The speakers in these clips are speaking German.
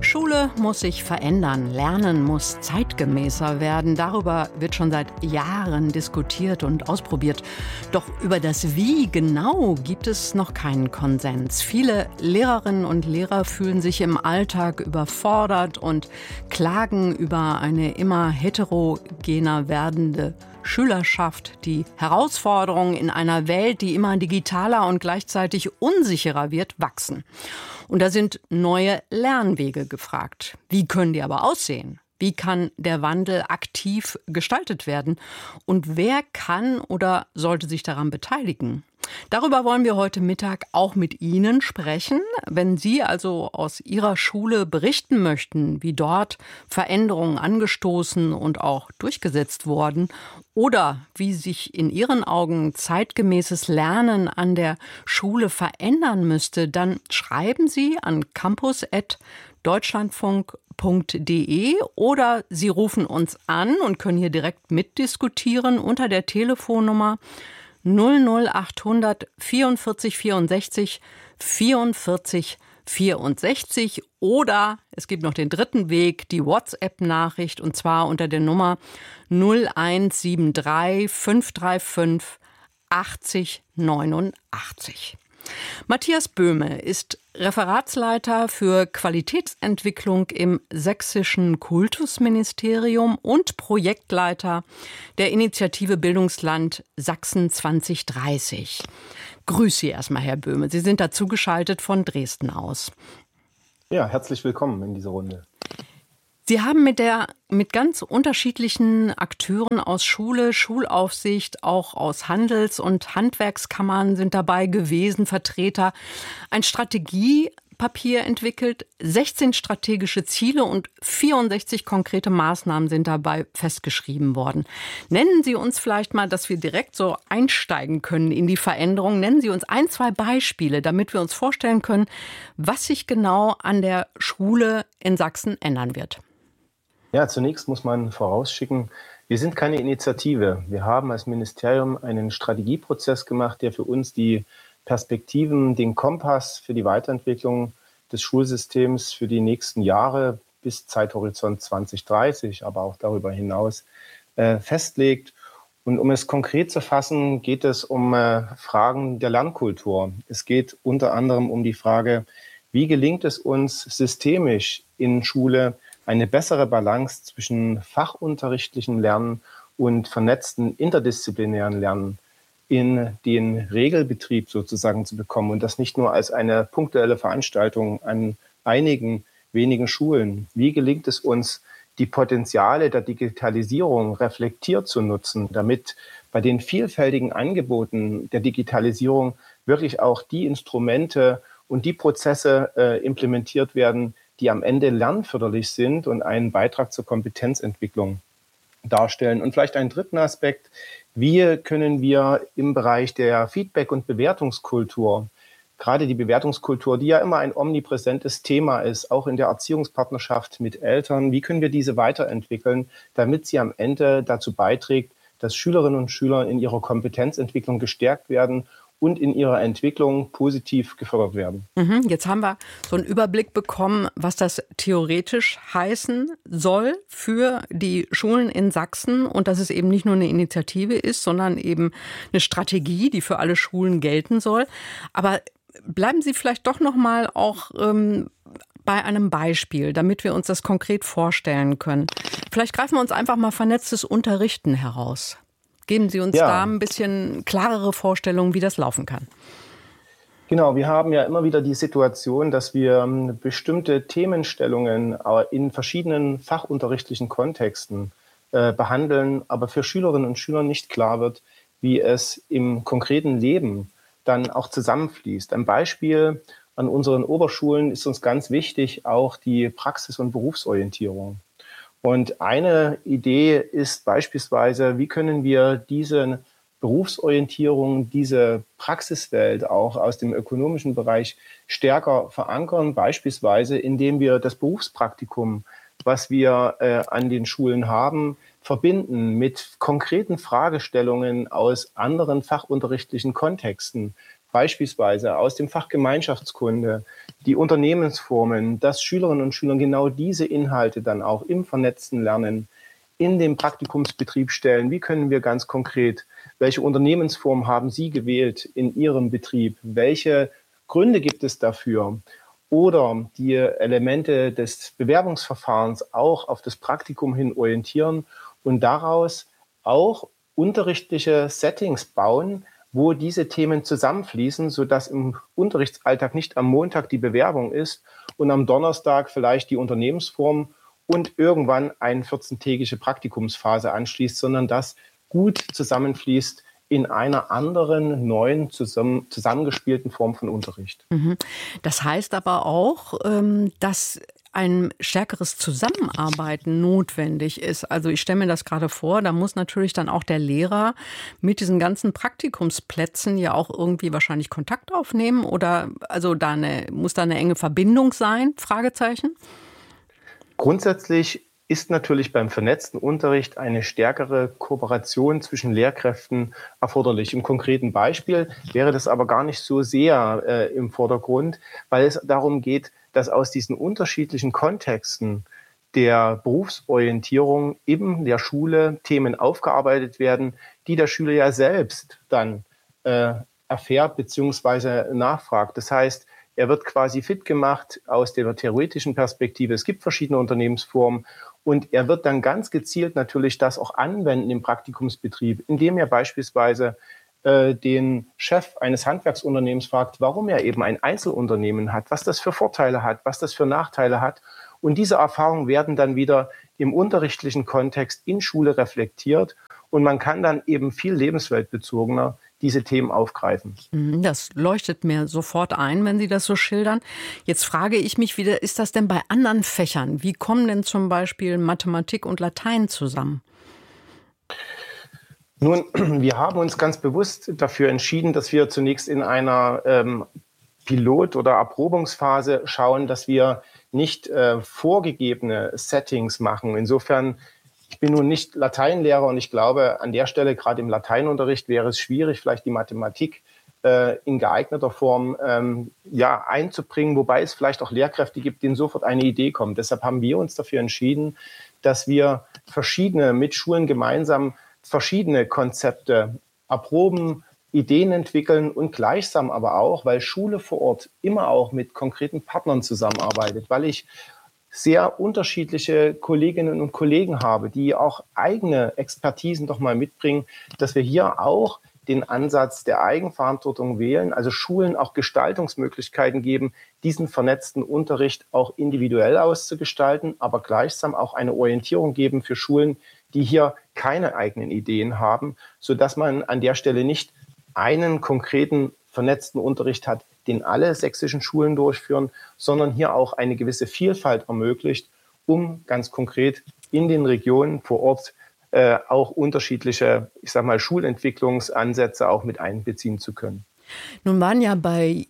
Schule muss sich verändern, Lernen muss zeitgemäßer werden. Darüber wird schon seit Jahren diskutiert und ausprobiert. Doch über das Wie genau gibt es noch keinen Konsens. Viele Lehrerinnen und Lehrer fühlen sich im Alltag überfordert und klagen über eine immer heterogener werdende Schülerschaft, die Herausforderungen in einer Welt, die immer digitaler und gleichzeitig unsicherer wird, wachsen. Und da sind neue Lernwege gefragt. Wie können die aber aussehen? Wie kann der Wandel aktiv gestaltet werden? Und wer kann oder sollte sich daran beteiligen? Darüber wollen wir heute Mittag auch mit Ihnen sprechen. Wenn Sie also aus Ihrer Schule berichten möchten, wie dort Veränderungen angestoßen und auch durchgesetzt wurden oder wie sich in Ihren Augen zeitgemäßes Lernen an der Schule verändern müsste, dann schreiben Sie an campus@deutschlandfunk.de oder Sie rufen uns an und können hier direkt mitdiskutieren unter der Telefonnummer 00800 44 64 44 64 oder es gibt noch den dritten Weg, die WhatsApp-Nachricht und zwar unter der Nummer 0173 535 80 89. Matthias Böhme ist Referatsleiter für Qualitätsentwicklung im Sächsischen Kultusministerium und Projektleiter der Initiative Bildungsland Sachsen 2030. Grüß Sie erstmal, Herr Böhme. Sie sind dazu geschaltet von Dresden aus. Ja, herzlich willkommen in dieser Runde. Sie haben mit ganz unterschiedlichen Akteuren aus Schule, Schulaufsicht, auch aus Handels- und Handwerkskammern sind dabei gewesen, Vertreter, ein Strategiepapier entwickelt, 16 strategische Ziele und 64 konkrete Maßnahmen sind dabei festgeschrieben worden. Nennen Sie uns vielleicht mal, dass wir direkt so einsteigen können in die Veränderung. Nennen Sie uns ein, zwei Beispiele, damit wir uns vorstellen können, was sich genau an der Schule in Sachsen ändern wird. Ja, zunächst muss man vorausschicken, wir sind keine Initiative. Wir haben als Ministerium einen Strategieprozess gemacht, der für uns die Perspektiven, den Kompass für die Weiterentwicklung des Schulsystems für die nächsten Jahre bis Zeithorizont 2030, aber auch darüber hinaus festlegt. Und um es konkret zu fassen, geht es um Fragen der Lernkultur. Es geht unter anderem um die Frage, wie gelingt es uns systemisch in Schule, eine bessere Balance zwischen fachunterrichtlichem Lernen und vernetzten interdisziplinären Lernen in den Regelbetrieb sozusagen zu bekommen und das nicht nur als eine punktuelle Veranstaltung an einigen wenigen Schulen. Wie gelingt es uns, die Potenziale der Digitalisierung reflektiert zu nutzen, damit bei den vielfältigen Angeboten der Digitalisierung wirklich auch die Instrumente und die Prozesse implementiert werden, die am Ende lernförderlich sind und einen Beitrag zur Kompetenzentwicklung darstellen. Und vielleicht einen dritten Aspekt, wie können wir im Bereich der Feedback- und Bewertungskultur, gerade die Bewertungskultur, die ja immer ein omnipräsentes Thema ist, auch in der Erziehungspartnerschaft mit Eltern, wie können wir diese weiterentwickeln, damit sie am Ende dazu beiträgt, dass Schülerinnen und Schüler in ihrer Kompetenzentwicklung gestärkt werden und in ihrer Entwicklung positiv gefördert werden. Jetzt haben wir so einen Überblick bekommen, was das theoretisch heißen soll für die Schulen in Sachsen und dass es eben nicht nur eine Initiative ist, sondern eben eine Strategie, die für alle Schulen gelten soll. Aber bleiben Sie vielleicht doch noch mal auch bei einem Beispiel, damit wir uns das konkret vorstellen können. Vielleicht greifen wir uns einfach mal vernetztes Unterrichten heraus. Geben Sie uns da ein bisschen klarere Vorstellungen, wie das laufen kann. Genau, wir haben ja immer wieder die Situation, dass wir bestimmte Themenstellungen in verschiedenen fachunterrichtlichen Kontexten behandeln, aber für Schülerinnen und Schüler nicht klar wird, wie es im konkreten Leben dann auch zusammenfließt. Ein Beispiel an unseren Oberschulen ist uns ganz wichtig, auch die Praxis- und Berufsorientierung. Und eine Idee ist beispielsweise, wie können wir diese Berufsorientierung, diese Praxiswelt auch aus dem ökonomischen Bereich stärker verankern, beispielsweise indem wir das Berufspraktikum, was wir an den Schulen haben, verbinden mit konkreten Fragestellungen aus anderen fachunterrichtlichen Kontexten. beispielsweise aus dem Fach Gemeinschaftskunde, die Unternehmensformen, dass Schülerinnen und Schüler genau diese Inhalte dann auch im vernetzten Lernen in den Praktikumsbetrieb stellen. Wie können wir ganz konkret, welche Unternehmensform haben Sie gewählt in Ihrem Betrieb? Welche Gründe gibt es dafür? Oder die Elemente des Bewerbungsverfahrens auch auf das Praktikum hin orientieren und daraus auch unterrichtliche Settings bauen, wo diese Themen zusammenfließen, sodass im Unterrichtsalltag nicht am Montag die Bewerbung ist und am Donnerstag vielleicht die Unternehmensform und irgendwann eine 14-tägige Praktikumsphase anschließt, sondern das gut zusammenfließt in einer anderen, neuen, zusammengespielten Form von Unterricht. Das heißt aber auch, dass ein stärkeres Zusammenarbeiten notwendig ist. Also ich stelle mir das gerade vor, da muss natürlich dann auch der Lehrer mit diesen ganzen Praktikumsplätzen ja auch irgendwie wahrscheinlich Kontakt aufnehmen oder also muss da eine enge Verbindung sein? Fragezeichen. Grundsätzlich ist natürlich beim vernetzten Unterricht eine stärkere Kooperation zwischen Lehrkräften erforderlich. Im konkreten Beispiel wäre das aber gar nicht so sehr im Vordergrund, weil es darum geht, dass aus diesen unterschiedlichen Kontexten der Berufsorientierung in der Schule Themen aufgearbeitet werden, die der Schüler ja selbst dann erfährt bzw. nachfragt. Das heißt, er wird quasi fit gemacht aus der theoretischen Perspektive. Es gibt verschiedene Unternehmensformen und er wird dann ganz gezielt natürlich das auch anwenden im Praktikumsbetrieb, indem er beispielsweise den Chef eines Handwerksunternehmens fragt, warum er eben ein Einzelunternehmen hat, was das für Vorteile hat, was das für Nachteile hat. Und diese Erfahrungen werden dann wieder im unterrichtlichen Kontext in Schule reflektiert und man kann dann eben viel lebensweltbezogener diese Themen aufgreifen. Das leuchtet mir sofort ein, wenn Sie das so schildern. Jetzt frage ich mich wieder, ist das denn bei anderen Fächern? Wie kommen denn zum Beispiel Mathematik und Latein zusammen? Nun, wir haben uns ganz bewusst dafür entschieden, dass wir zunächst in einer Pilot- oder Erprobungsphase schauen, dass wir nicht vorgegebene Settings machen. Insofern, ich bin nun nicht Lateinlehrer und ich glaube, an der Stelle, gerade im Lateinunterricht, wäre es schwierig, vielleicht die Mathematik in geeigneter Form einzubringen, wobei es vielleicht auch Lehrkräfte gibt, denen sofort eine Idee kommt. Deshalb haben wir uns dafür entschieden, dass wir mit Schulen gemeinsam verschiedene Konzepte erproben, Ideen entwickeln und gleichsam aber auch, weil Schule vor Ort immer auch mit konkreten Partnern zusammenarbeitet, weil ich sehr unterschiedliche Kolleginnen und Kollegen habe, die auch eigene Expertisen doch mal mitbringen, dass wir hier auch den Ansatz der Eigenverantwortung wählen, also Schulen auch Gestaltungsmöglichkeiten geben, diesen vernetzten Unterricht auch individuell auszugestalten, aber gleichsam auch eine Orientierung geben für Schulen, die hier keine eigenen Ideen haben, sodass man an der Stelle nicht einen konkreten vernetzten Unterricht hat, den alle sächsischen Schulen durchführen, sondern hier auch eine gewisse Vielfalt ermöglicht, um ganz konkret in den Regionen vor Ort auch unterschiedliche, Schulentwicklungsansätze auch mit einbeziehen zu können. Nun waren ja bei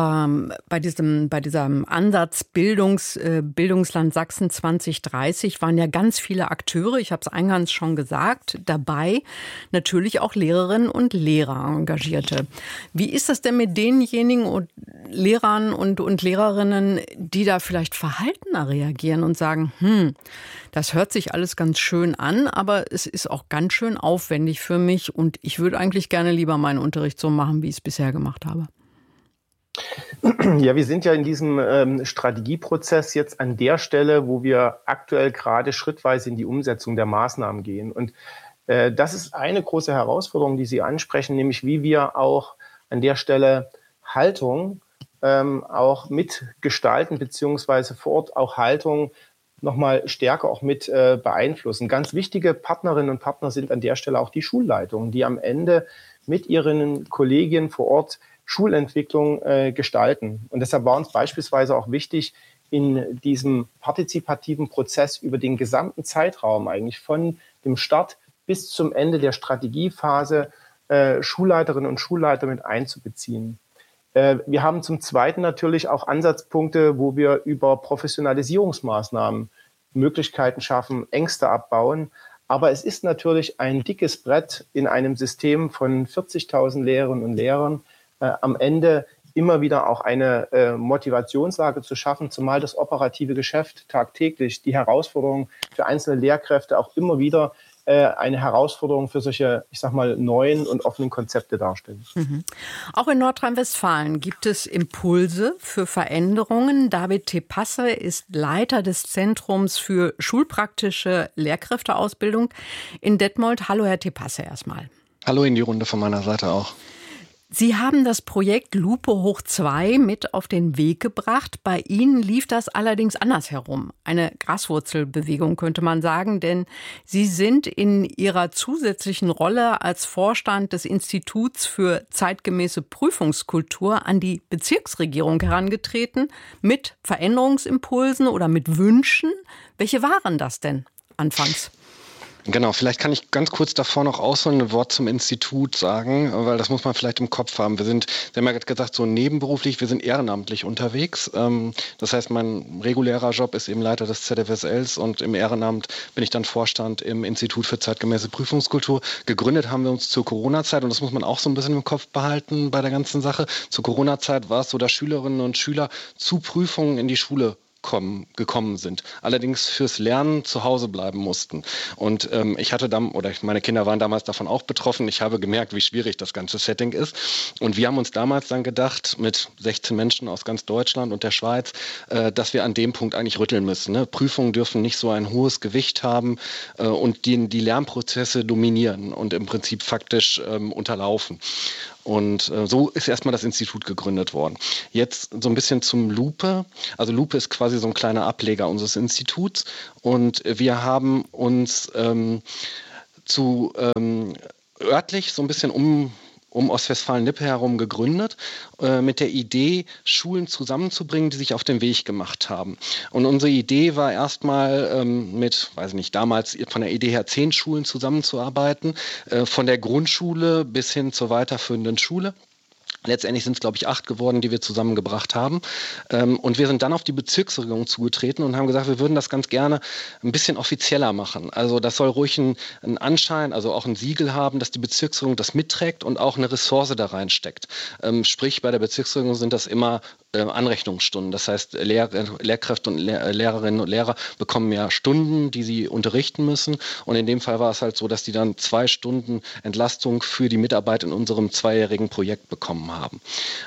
diesem Ansatz Bildungsland Sachsen 2030 waren ja ganz viele Akteure, ich habe es eingangs schon gesagt, dabei natürlich auch Lehrerinnen und Lehrer Engagierte. Wie ist das denn mit denjenigen und Lehrern und Lehrerinnen, die da vielleicht verhaltener reagieren und sagen, das hört sich alles ganz schön an, aber es ist auch ganz schön aufwendig für mich und ich würde eigentlich gerne lieber meinen Unterricht so machen, wie ich es bisher gemacht habe? Ja, wir sind ja in diesem Strategieprozess jetzt an der Stelle, wo wir aktuell gerade schrittweise in die Umsetzung der Maßnahmen gehen. Und das ist eine große Herausforderung, die Sie ansprechen, nämlich wie wir auch an der Stelle Haltung auch mitgestalten, beziehungsweise vor Ort auch Haltung nochmal stärker auch mit beeinflussen. Ganz wichtige Partnerinnen und Partner sind an der Stelle auch die Schulleitungen, die am Ende mit ihren Kollegien vor Ort Schulentwicklung gestalten. Und deshalb war uns beispielsweise auch wichtig, in diesem partizipativen Prozess über den gesamten Zeitraum, eigentlich von dem Start bis zum Ende der Strategiephase, Schulleiterinnen und Schulleiter mit einzubeziehen. Wir haben zum Zweiten natürlich auch Ansatzpunkte, wo wir über Professionalisierungsmaßnahmen Möglichkeiten schaffen, Ängste abbauen. Aber es ist natürlich ein dickes Brett in einem System von 40.000 Lehrerinnen und Lehrern, am Ende immer wieder auch eine Motivationslage zu schaffen, zumal das operative Geschäft tagtäglich, die Herausforderung für einzelne Lehrkräfte auch immer wieder eine Herausforderung für solche, ich sag mal, neuen und offenen Konzepte darstellen. Mhm. Auch in Nordrhein-Westfalen gibt es Impulse für Veränderungen. David Tepasse ist Leiter des Zentrums für schulpraktische Lehrkräfteausbildung in Detmold. Hallo, Herr Tepasse, erstmal. Hallo in die Runde von meiner Seite auch. Sie haben das Projekt Lupe hoch 2 mit auf den Weg gebracht. Bei Ihnen lief das allerdings andersherum. Eine Graswurzelbewegung könnte man sagen, denn Sie sind in Ihrer zusätzlichen Rolle als Vorstand des Instituts für zeitgemäße Prüfungskultur an die Bezirksregierung herangetreten mit Veränderungsimpulsen oder mit Wünschen. Welche waren das denn anfangs? Genau, vielleicht kann ich ganz kurz davor noch ausholen, ein Wort zum Institut sagen, weil das muss man vielleicht im Kopf haben. Sie haben ja gerade gesagt, so nebenberuflich, wir sind ehrenamtlich unterwegs. Das heißt, mein regulärer Job ist eben Leiter des ZFSLs und im Ehrenamt bin ich dann Vorstand im Institut für zeitgemäße Prüfungskultur. Gegründet haben wir uns zur Corona-Zeit und das muss man auch so ein bisschen im Kopf behalten bei der ganzen Sache. Zur Corona-Zeit war es so, dass Schülerinnen und Schüler zu Prüfungen in die Schule gekommen sind, allerdings fürs Lernen zu Hause bleiben mussten. Und ich hatte dann, oder meine Kinder waren damals davon auch betroffen, ich habe gemerkt, wie schwierig das ganze Setting ist. Und wir haben uns damals dann gedacht, mit 16 Menschen aus ganz Deutschland und der Schweiz, dass wir an dem Punkt eigentlich rütteln müssen. Ne? Prüfungen dürfen nicht so ein hohes Gewicht haben und die Lernprozesse dominieren und im Prinzip faktisch unterlaufen. Und so ist erstmal das Institut gegründet worden. Jetzt so ein bisschen zum Lupe. Also Lupe ist quasi so ein kleiner Ableger unseres Instituts. Und wir haben uns örtlich so ein bisschen um Ostwestfalen-Lippe herum gegründet, mit der Idee, Schulen zusammenzubringen, die sich auf den Weg gemacht haben. Und unsere Idee war erstmal damals von der Idee her 10 Schulen zusammenzuarbeiten, von der Grundschule bis hin zur weiterführenden Schule. Letztendlich sind es, glaube ich, 8 geworden, die wir zusammengebracht haben. Und wir sind dann auf die Bezirksregierung zugetreten und haben gesagt, wir würden das ganz gerne ein bisschen offizieller machen. Also das soll ruhig einen Anschein, also auch ein Siegel haben, dass die Bezirksregierung das mitträgt und auch eine Ressource da reinsteckt. Sprich, bei der Bezirksregierung sind das immer Anrechnungsstunden. Das heißt, Lehrkräfte und Lehrerinnen und Lehrer bekommen ja Stunden, die sie unterrichten müssen. Und in dem Fall war es halt so, dass die dann 2 Stunden Entlastung für die Mitarbeit in unserem 2-jährigen Projekt bekommen haben.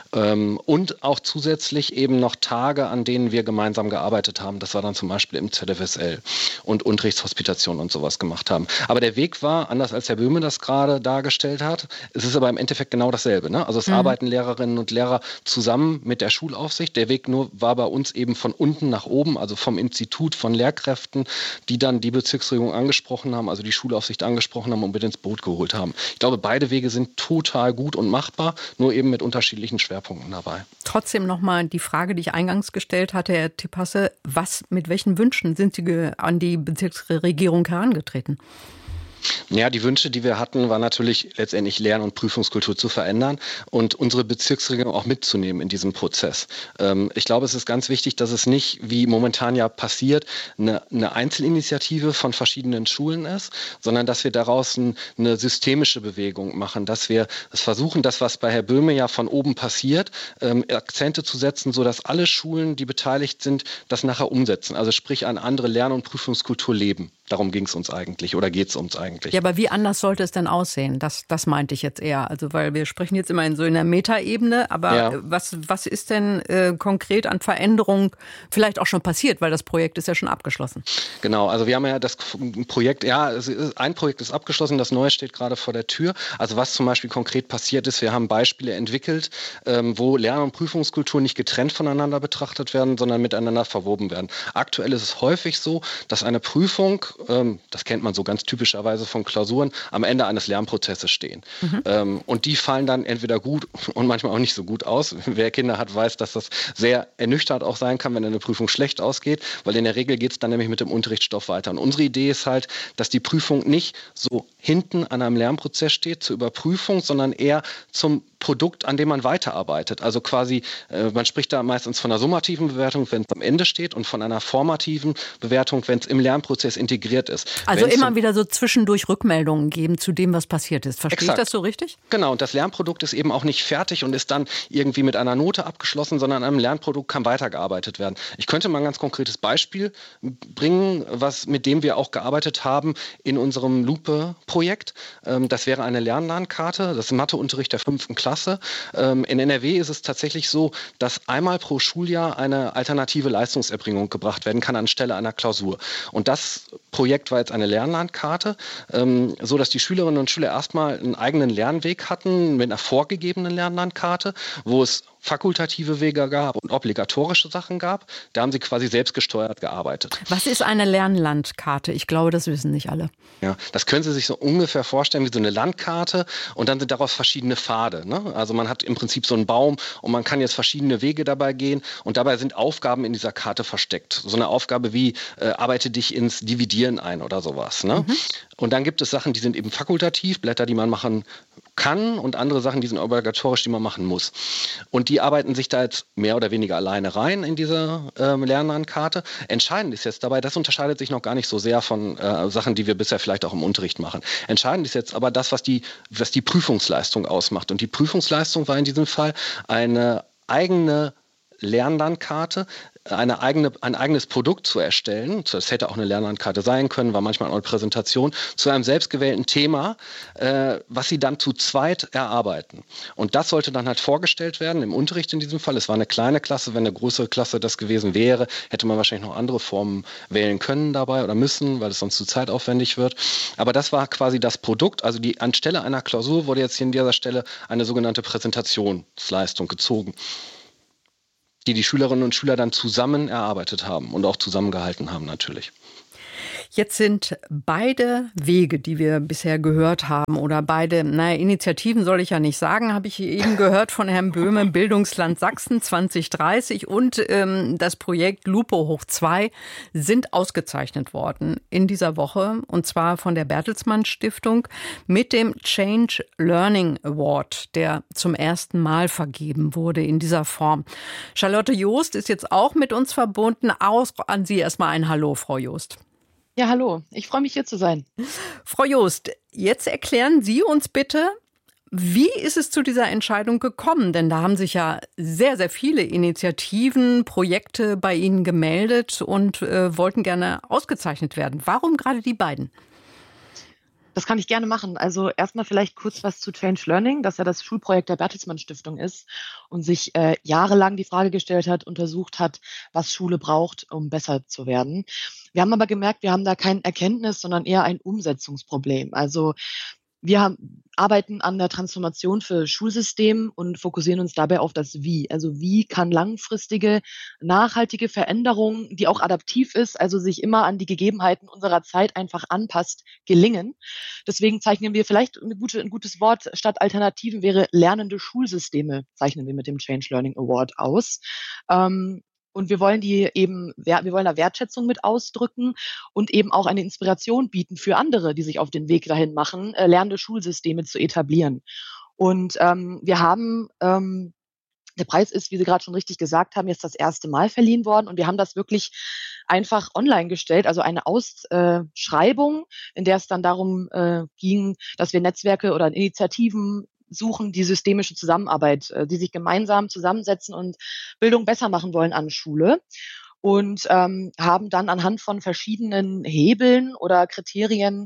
Und auch zusätzlich eben noch Tage, an denen wir gemeinsam gearbeitet haben. Das war dann zum Beispiel im ZFSL und Unterrichtshospitation und sowas gemacht haben. Aber der Weg war, anders als Herr Böhme das gerade dargestellt hat, es ist aber im Endeffekt genau dasselbe. Ne? Also es arbeiten Lehrerinnen und Lehrer zusammen mit der Schulaufsicht. Der Weg war bei uns eben von unten nach oben, also vom Institut, von Lehrkräften, die dann die Bezirksregierung angesprochen haben, also die Schulaufsicht angesprochen haben und mit ins Boot geholt haben. Ich glaube, beide Wege sind total gut und machbar, nur eben mit unterschiedlichen Schwerpunkten dabei. Trotzdem nochmal die Frage, die ich eingangs gestellt hatte, Herr Tepasse, mit welchen Wünschen sind Sie an die Bezirksregierung herangetreten? Ja, die Wünsche, die wir hatten, war natürlich letztendlich Lern- und Prüfungskultur zu verändern und unsere Bezirksregierung auch mitzunehmen in diesem Prozess. Ich glaube, es ist ganz wichtig, dass es nicht, wie momentan ja passiert, eine Einzelinitiative von verschiedenen Schulen ist, sondern dass wir daraus eine systemische Bewegung machen, dass wir es versuchen, das, was bei Herr Böhme ja von oben passiert, Akzente zu setzen, sodass alle Schulen, die beteiligt sind, das nachher umsetzen. Also sprich, eine andere Lern- und Prüfungskultur leben. Darum ging es uns eigentlich oder geht es uns eigentlich. Ja, aber wie anders sollte es denn aussehen? Das meinte ich jetzt eher. Also, weil wir sprechen jetzt immer in der Metaebene, aber ja. Was ist denn konkret an Veränderungen vielleicht auch schon passiert? Weil das Projekt ist ja schon abgeschlossen. Genau, also wir haben ja das Projekt, ein Projekt ist abgeschlossen, das neue steht gerade vor der Tür. Also was zum Beispiel konkret passiert ist, wir haben Beispiele entwickelt, wo Lern- und Prüfungskultur nicht getrennt voneinander betrachtet werden, sondern miteinander verwoben werden. Aktuell ist es häufig so, dass eine Prüfung, das kennt man so ganz typischerweise von Klausuren, am Ende eines Lernprozesses stehen. Und die fallen dann entweder gut und manchmal auch nicht so gut aus. Wer Kinder hat, weiß, dass das sehr ernüchternd auch sein kann, wenn eine Prüfung schlecht ausgeht, weil in der Regel geht es dann nämlich mit dem Unterrichtsstoff weiter. Und unsere Idee ist halt, dass die Prüfung nicht so hinten an einem Lernprozess steht zur Überprüfung, sondern eher zum Produkt, an dem man weiterarbeitet. Also quasi, man spricht da meistens von einer summativen Bewertung, wenn es am Ende steht, und von einer formativen Bewertung, wenn es im Lernprozess integriert ist. Also immer wieder so zwischendurch Rückmeldungen geben zu dem, was passiert ist. Verstehe Exakt. Ich das so richtig? Genau, und das Lernprodukt ist eben auch nicht fertig und ist dann irgendwie mit einer Note abgeschlossen, sondern am Lernprodukt kann weitergearbeitet werden. Ich könnte mal ein ganz konkretes Beispiel bringen, mit dem wir auch gearbeitet haben in unserem Lupe-Projekt. Das wäre eine Lernlandkarte, das ist Matheunterricht der 5. Klasse. In NRW ist es tatsächlich so, dass einmal pro Schuljahr eine alternative Leistungserbringung gebracht werden kann anstelle einer Klausur. Und das Projekt war jetzt eine Lernlandkarte, so dass die Schülerinnen und Schüler erstmal einen eigenen Lernweg hatten mit einer vorgegebenen Lernlandkarte, wo es fakultative Wege gab und obligatorische Sachen gab. Da haben sie quasi selbstgesteuert gearbeitet. Was ist eine Lernlandkarte? Ich glaube, das wissen nicht alle. Ja, das können Sie sich so ungefähr vorstellen wie so eine Landkarte, und dann sind daraus verschiedene Pfade. Ne? Also man hat im Prinzip so einen Baum und man kann jetzt verschiedene Wege dabei gehen, und dabei sind Aufgaben in dieser Karte versteckt. So eine Aufgabe wie arbeite dich ins Dividieren ein oder sowas. Ne? Und dann gibt es Sachen, die sind eben fakultativ, Blätter, die man machen kann, und andere Sachen, die sind obligatorisch, die man machen muss. Und die arbeiten sich da jetzt mehr oder weniger alleine rein in diese Lernlandkarte. Entscheidend ist jetzt dabei, das unterscheidet sich noch gar nicht so sehr von Sachen, die wir bisher vielleicht auch im Unterricht machen. Entscheidend ist jetzt aber das, was die Prüfungsleistung ausmacht. Und die Prüfungsleistung war in diesem Fall eine eigene Lernlandkarte, ein eigenes Produkt zu erstellen. Das hätte auch eine Lernlandkarte sein können, war manchmal auch eine Präsentation, zu einem selbstgewählten Thema, was sie dann zu zweit erarbeiten. Und das sollte dann halt vorgestellt werden, im Unterricht in diesem Fall. Es war eine kleine Klasse, wenn eine größere Klasse das gewesen wäre, hätte man wahrscheinlich noch andere Formen wählen können dabei oder müssen, weil es sonst zu zeitaufwendig wird. Aber das war quasi das Produkt. Also anstelle einer Klausur wurde jetzt hier an dieser Stelle eine sogenannte Präsentationsleistung gezogen, die Schülerinnen und Schüler dann zusammen erarbeitet haben und auch zusammengehalten haben natürlich. Jetzt sind beide Wege, die wir bisher gehört haben, oder beide, Initiativen soll ich ja nicht sagen, habe ich eben gehört von Herrn Böhme, Bildungsland Sachsen 2030 und das Projekt Lupe hoch 2 sind ausgezeichnet worden in dieser Woche, und zwar von der Bertelsmann Stiftung mit dem Change Learning Award, der zum ersten Mal vergeben wurde in dieser Form. Charlotte Joost ist jetzt auch mit uns verbunden. An Sie erstmal ein Hallo, Frau Joost. Ja, hallo. Ich freue mich, hier zu sein. Frau Joost, jetzt erklären Sie uns bitte, wie ist es zu dieser Entscheidung gekommen? Denn da haben sich ja sehr, sehr viele Initiativen, Projekte bei Ihnen gemeldet und wollten gerne ausgezeichnet werden. Warum gerade die beiden? Das kann ich gerne machen. Also erstmal vielleicht kurz was zu Change Learning, das ja das Schulprojekt der Bertelsmann Stiftung ist und sich jahrelang die Frage gestellt hat, untersucht hat, was Schule braucht, um besser zu werden. Wir haben aber gemerkt, wir haben da kein Erkenntnis, sondern eher ein Umsetzungsproblem. Also wir arbeiten an der Transformation für Schulsystem und fokussieren uns dabei auf das Wie. Also wie kann langfristige, nachhaltige Veränderung, die auch adaptiv ist, also sich immer an die Gegebenheiten unserer Zeit einfach anpasst, gelingen. Deswegen zeichnen wir vielleicht ein gutes Wort statt Alternativen wäre lernende Schulsysteme, zeichnen wir mit dem Change Learning Award aus. Und wir wollen wir wollen da Wertschätzung mit ausdrücken und eben auch eine Inspiration bieten für andere, die sich auf den Weg dahin machen, lernende Schulsysteme zu etablieren. Und wir haben, der Preis ist, wie Sie gerade schon richtig gesagt haben, jetzt das erste Mal verliehen worden. Und wir haben das wirklich einfach online gestellt, also eine Ausschreibung, in der es dann darum ging, dass wir Netzwerke oder Initiativen suchen, die systemische Zusammenarbeit, die sich gemeinsam zusammensetzen und Bildung besser machen wollen an Schule. Und haben dann anhand von verschiedenen Hebeln oder Kriterien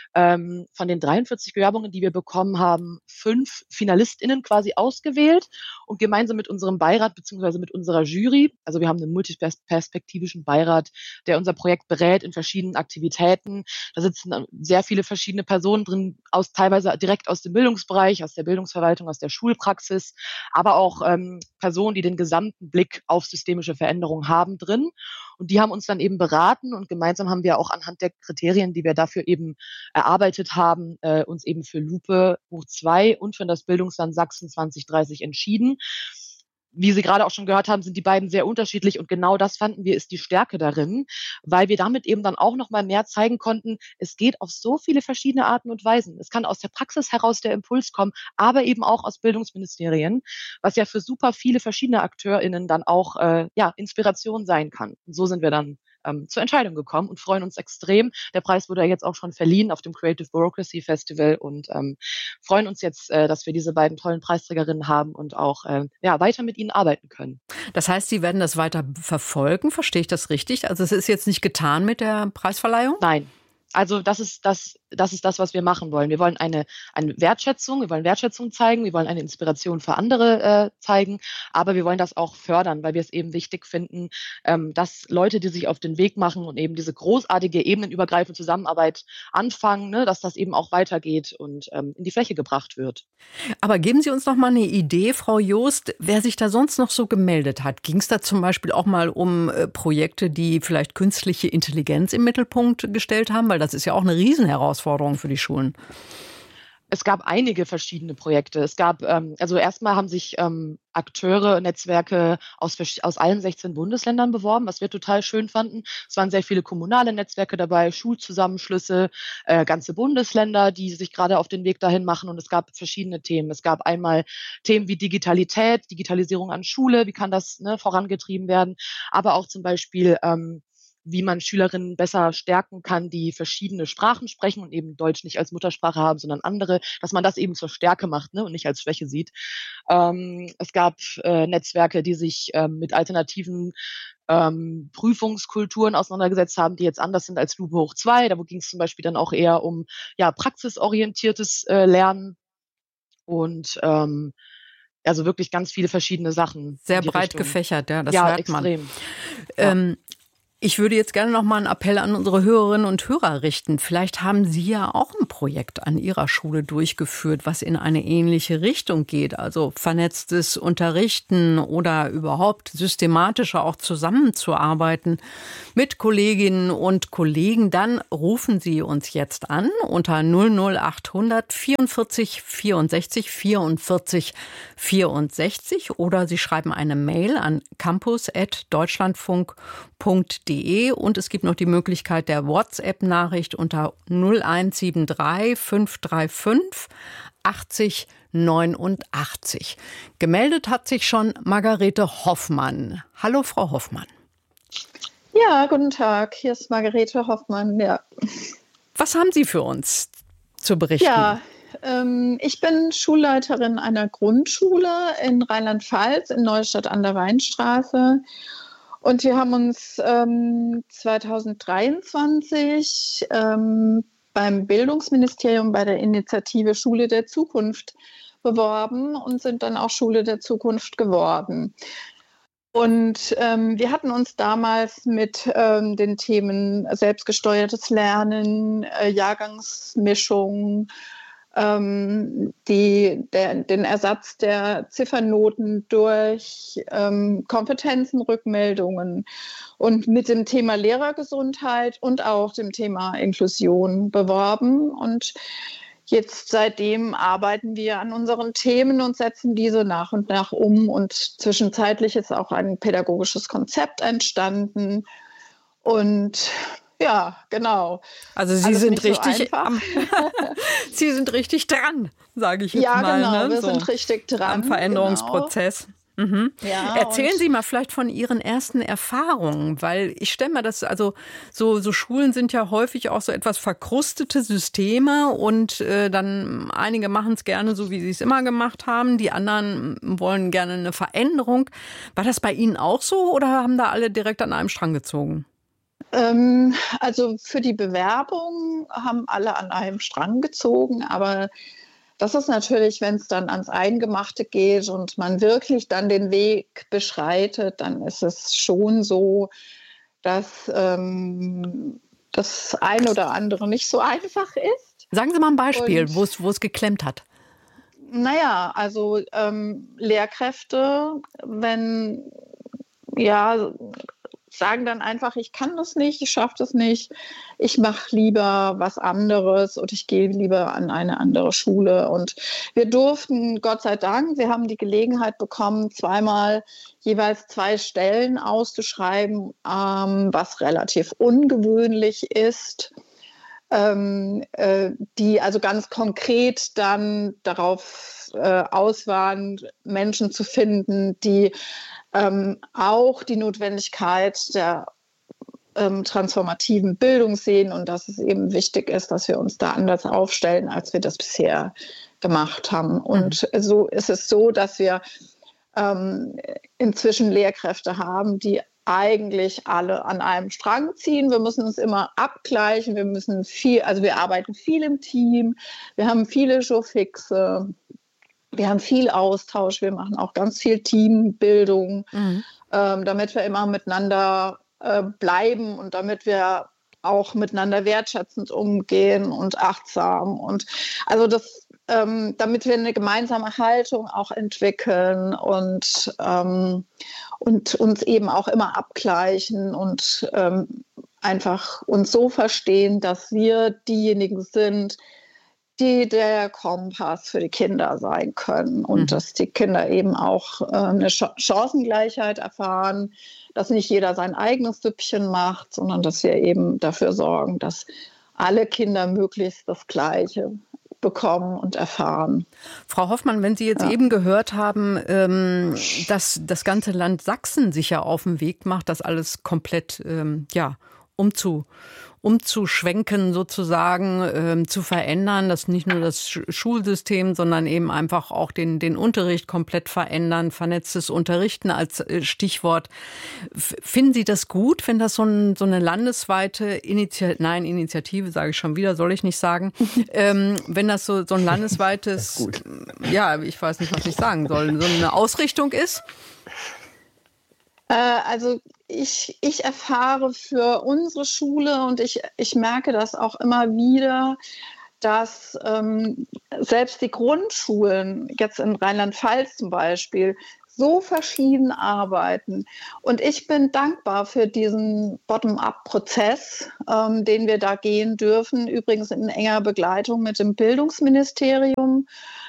von den 43 Bewerbungen, die wir bekommen haben, 5 FinalistInnen quasi ausgewählt und gemeinsam mit unserem Beirat beziehungsweise mit unserer Jury, also wir haben einen multiperspektivischen Beirat, der unser Projekt berät in verschiedenen Aktivitäten. Da sitzen sehr viele verschiedene Personen drin, teilweise direkt aus dem Bildungsbereich, aus der Bildungsverwaltung, aus der Schulpraxis, aber auch Personen, die den gesamten Blick auf systemische Veränderungen haben drin. Und die haben uns dann eben beraten und gemeinsam haben wir auch anhand der Kriterien, die wir dafür eben erarbeitet haben, uns eben für Lupe hoch 2 und für das Bildungsland Sachsen 2030 entschieden. wie Sie gerade auch schon gehört haben, sind die beiden sehr unterschiedlich und genau das fanden wir ist die Stärke darin, weil wir damit eben dann auch noch mal mehr zeigen konnten, es geht auf so viele verschiedene Arten und Weisen. Es kann aus der Praxis heraus der Impuls kommen, aber eben auch aus Bildungsministerien, was ja für super viele verschiedene AkteurInnen dann auch Inspiration sein kann. Und so sind wir dann zur Entscheidung gekommen und freuen uns extrem. Der Preis wurde ja jetzt auch schon verliehen auf dem Creative Bureaucracy Festival und freuen uns jetzt, dass wir diese beiden tollen Preisträgerinnen haben und auch weiter mit ihnen arbeiten können. Das heißt, Sie werden das weiter verfolgen, verstehe ich das richtig? Also es ist jetzt nicht getan mit der Preisverleihung? Nein. Also das ist das, was wir machen wollen. Wir wollen eine Wertschätzung, wir wollen Wertschätzung zeigen, wir wollen eine Inspiration für andere zeigen, aber wir wollen das auch fördern, weil wir es eben wichtig finden, dass Leute, die sich auf den Weg machen und eben diese großartige ebenenübergreifende Zusammenarbeit anfangen, ne, dass das eben auch weitergeht und in die Fläche gebracht wird. Aber geben Sie uns noch mal eine Idee, Frau Joost, wer sich da sonst noch so gemeldet hat. Ging es da zum Beispiel auch mal um Projekte, die vielleicht künstliche Intelligenz im Mittelpunkt gestellt haben? Weil das ist ja auch eine Riesenherausforderung für die Schulen. Es gab einige verschiedene Projekte. Es gab, also erstmal haben sich Akteure, Netzwerke aus allen 16 Bundesländern beworben, was wir total schön fanden. Es waren sehr viele kommunale Netzwerke dabei, Schulzusammenschlüsse, ganze Bundesländer, die sich gerade auf den Weg dahin machen. Und es gab verschiedene Themen. Es gab einmal Themen wie Digitalität, Digitalisierung an Schule, wie kann das vorangetrieben werden, aber auch zum Beispiel wie man Schülerinnen besser stärken kann, die verschiedene Sprachen sprechen und eben Deutsch nicht als Muttersprache haben, sondern andere, dass man das eben zur Stärke macht, ne, und nicht als Schwäche sieht. Es gab Netzwerke, die sich mit alternativen Prüfungskulturen auseinandergesetzt haben, die jetzt anders sind als Lupe hoch 2. Da ging es zum Beispiel dann auch eher um praxisorientiertes Lernen und also wirklich ganz viele verschiedene Sachen. Sehr breit gefächert, ja, das hört extrem. Man. Ich würde jetzt gerne noch mal einen Appell an unsere Hörerinnen und Hörer richten. Vielleicht haben Sie ja auch ein Projekt an Ihrer Schule durchgeführt, was in eine ähnliche Richtung geht. Also vernetztes Unterrichten oder überhaupt systematischer auch zusammenzuarbeiten mit Kolleginnen und Kollegen. Dann rufen Sie uns jetzt an unter 00800 44 64 44 64 oder Sie schreiben eine Mail an campus@deutschlandfunk.de. Und es gibt noch die Möglichkeit der WhatsApp-Nachricht unter 0173 535 80 89. Gemeldet hat sich schon Margarete Hoffmann. Hallo, Frau Hoffmann. Ja, guten Tag. Hier ist Margarete Hoffmann. Ja. Was haben Sie für uns zu berichten? Ja, ich bin Schulleiterin einer Grundschule in Rheinland-Pfalz in Neustadt an der Weinstraße. Und wir haben uns 2023 beim Bildungsministerium bei der Initiative Schule der Zukunft beworben und sind dann auch Schule der Zukunft geworden. Und wir hatten uns damals mit den Themen selbstgesteuertes Lernen, Jahrgangsmischung, den Ersatz der Ziffernoten durch Kompetenzenrückmeldungen und mit dem Thema Lehrergesundheit und auch dem Thema Inklusion beworben. Und jetzt seitdem arbeiten wir an unseren Themen und setzen diese nach und nach um. Und zwischenzeitlich ist auch ein pädagogisches Konzept entstanden. Und ja, genau. Also Sie sind richtig Sie sind richtig dran, sage ich jetzt mal. Ja, genau, ne? wir sind richtig dran. Am Veränderungsprozess. Genau. Mhm. Ja, erzählen Sie mal vielleicht von Ihren ersten Erfahrungen, weil ich stelle mir das, also so Schulen sind ja häufig auch so etwas verkrustete Systeme und dann einige machen es gerne so, wie sie es immer gemacht haben, die anderen wollen gerne eine Veränderung. War das bei Ihnen auch so oder haben da alle direkt an einem Strang gezogen? Also für die Bewerbung haben alle an einem Strang gezogen, aber das ist natürlich, wenn es dann ans Eingemachte geht und man wirklich dann den Weg beschreitet, dann ist es schon so, dass das ein oder andere nicht so einfach ist. Sagen Sie mal ein Beispiel, wo es geklemmt hat. Naja, also Lehrkräfte, wenn sagen dann einfach, ich kann das nicht, ich schaffe das nicht, ich mache lieber was anderes und ich gehe lieber an eine andere Schule. Und wir durften, Gott sei Dank, wir haben die Gelegenheit bekommen, zweimal jeweils 2 Stellen auszuschreiben, was relativ ungewöhnlich ist, die also ganz konkret dann darauf aus waren, Menschen zu finden, die auch die Notwendigkeit der transformativen Bildung sehen und dass es eben wichtig ist, dass wir uns da anders aufstellen, als wir das bisher gemacht haben. Und so ist es so, dass wir inzwischen Lehrkräfte haben, die eigentlich alle an einem Strang ziehen. Wir müssen uns immer abgleichen. Wir arbeiten viel im Team. Wir haben viele Jourfixe. Wir haben viel Austausch. Wir machen auch ganz viel Teambildung, damit wir immer miteinander bleiben und damit wir auch miteinander wertschätzend umgehen und achtsam. Und also damit wir eine gemeinsame Haltung auch entwickeln und uns eben auch immer abgleichen und einfach uns so verstehen, dass wir diejenigen sind, die der Kompass für die Kinder sein können und dass die Kinder eben auch eine Chancengleichheit erfahren, dass nicht jeder sein eigenes Süppchen macht, sondern dass wir eben dafür sorgen, dass alle Kinder möglichst das Gleiche bekommen und erfahren. Frau Hoffmann, wenn Sie jetzt eben gehört haben, dass das ganze Land Sachsen sich ja auf den Weg macht, das alles komplett umzuschwenken sozusagen, zu verändern, dass nicht nur das Schulsystem, sondern eben einfach auch den Unterricht komplett verändern, vernetztes Unterrichten als Stichwort. Finden Sie das gut, wenn das so eine landesweite Initiative, sage ich schon wieder, soll ich nicht sagen, wenn das so ein landesweites, ich weiß nicht, was ich sagen soll, so eine Ausrichtung ist? Also ich erfahre für unsere Schule und ich merke das auch immer wieder, dass selbst die Grundschulen, jetzt in Rheinland-Pfalz zum Beispiel, so verschieden arbeiten. Und ich bin dankbar für diesen Bottom-up-Prozess, den wir da gehen dürfen, übrigens in enger Begleitung mit dem Bildungsministerium.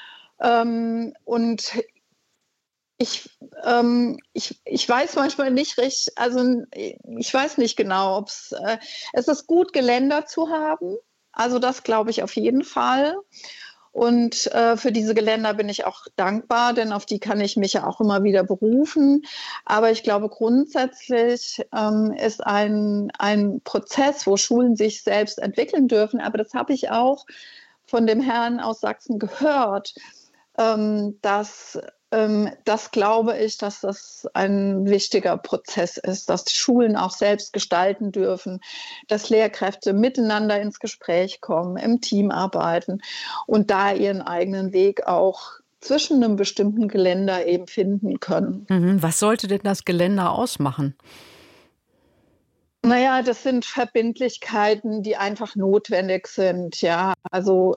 Und ich weiß manchmal nicht richtig, also ich weiß nicht genau, ob es ist gut, Geländer zu haben. Also das glaube ich auf jeden Fall. Und für diese Geländer bin ich auch dankbar, denn auf die kann ich mich ja auch immer wieder berufen. Aber ich glaube, grundsätzlich ist ein Prozess, wo Schulen sich selbst entwickeln dürfen. Aber das habe ich auch von dem Herrn aus Sachsen gehört, das glaube ich, dass das ein wichtiger Prozess ist, dass die Schulen auch selbst gestalten dürfen, dass Lehrkräfte miteinander ins Gespräch kommen, im Team arbeiten und da ihren eigenen Weg auch zwischen einem bestimmten Geländer eben finden können. Was sollte denn das Geländer ausmachen? Naja, das sind Verbindlichkeiten, die einfach notwendig sind. Ja, also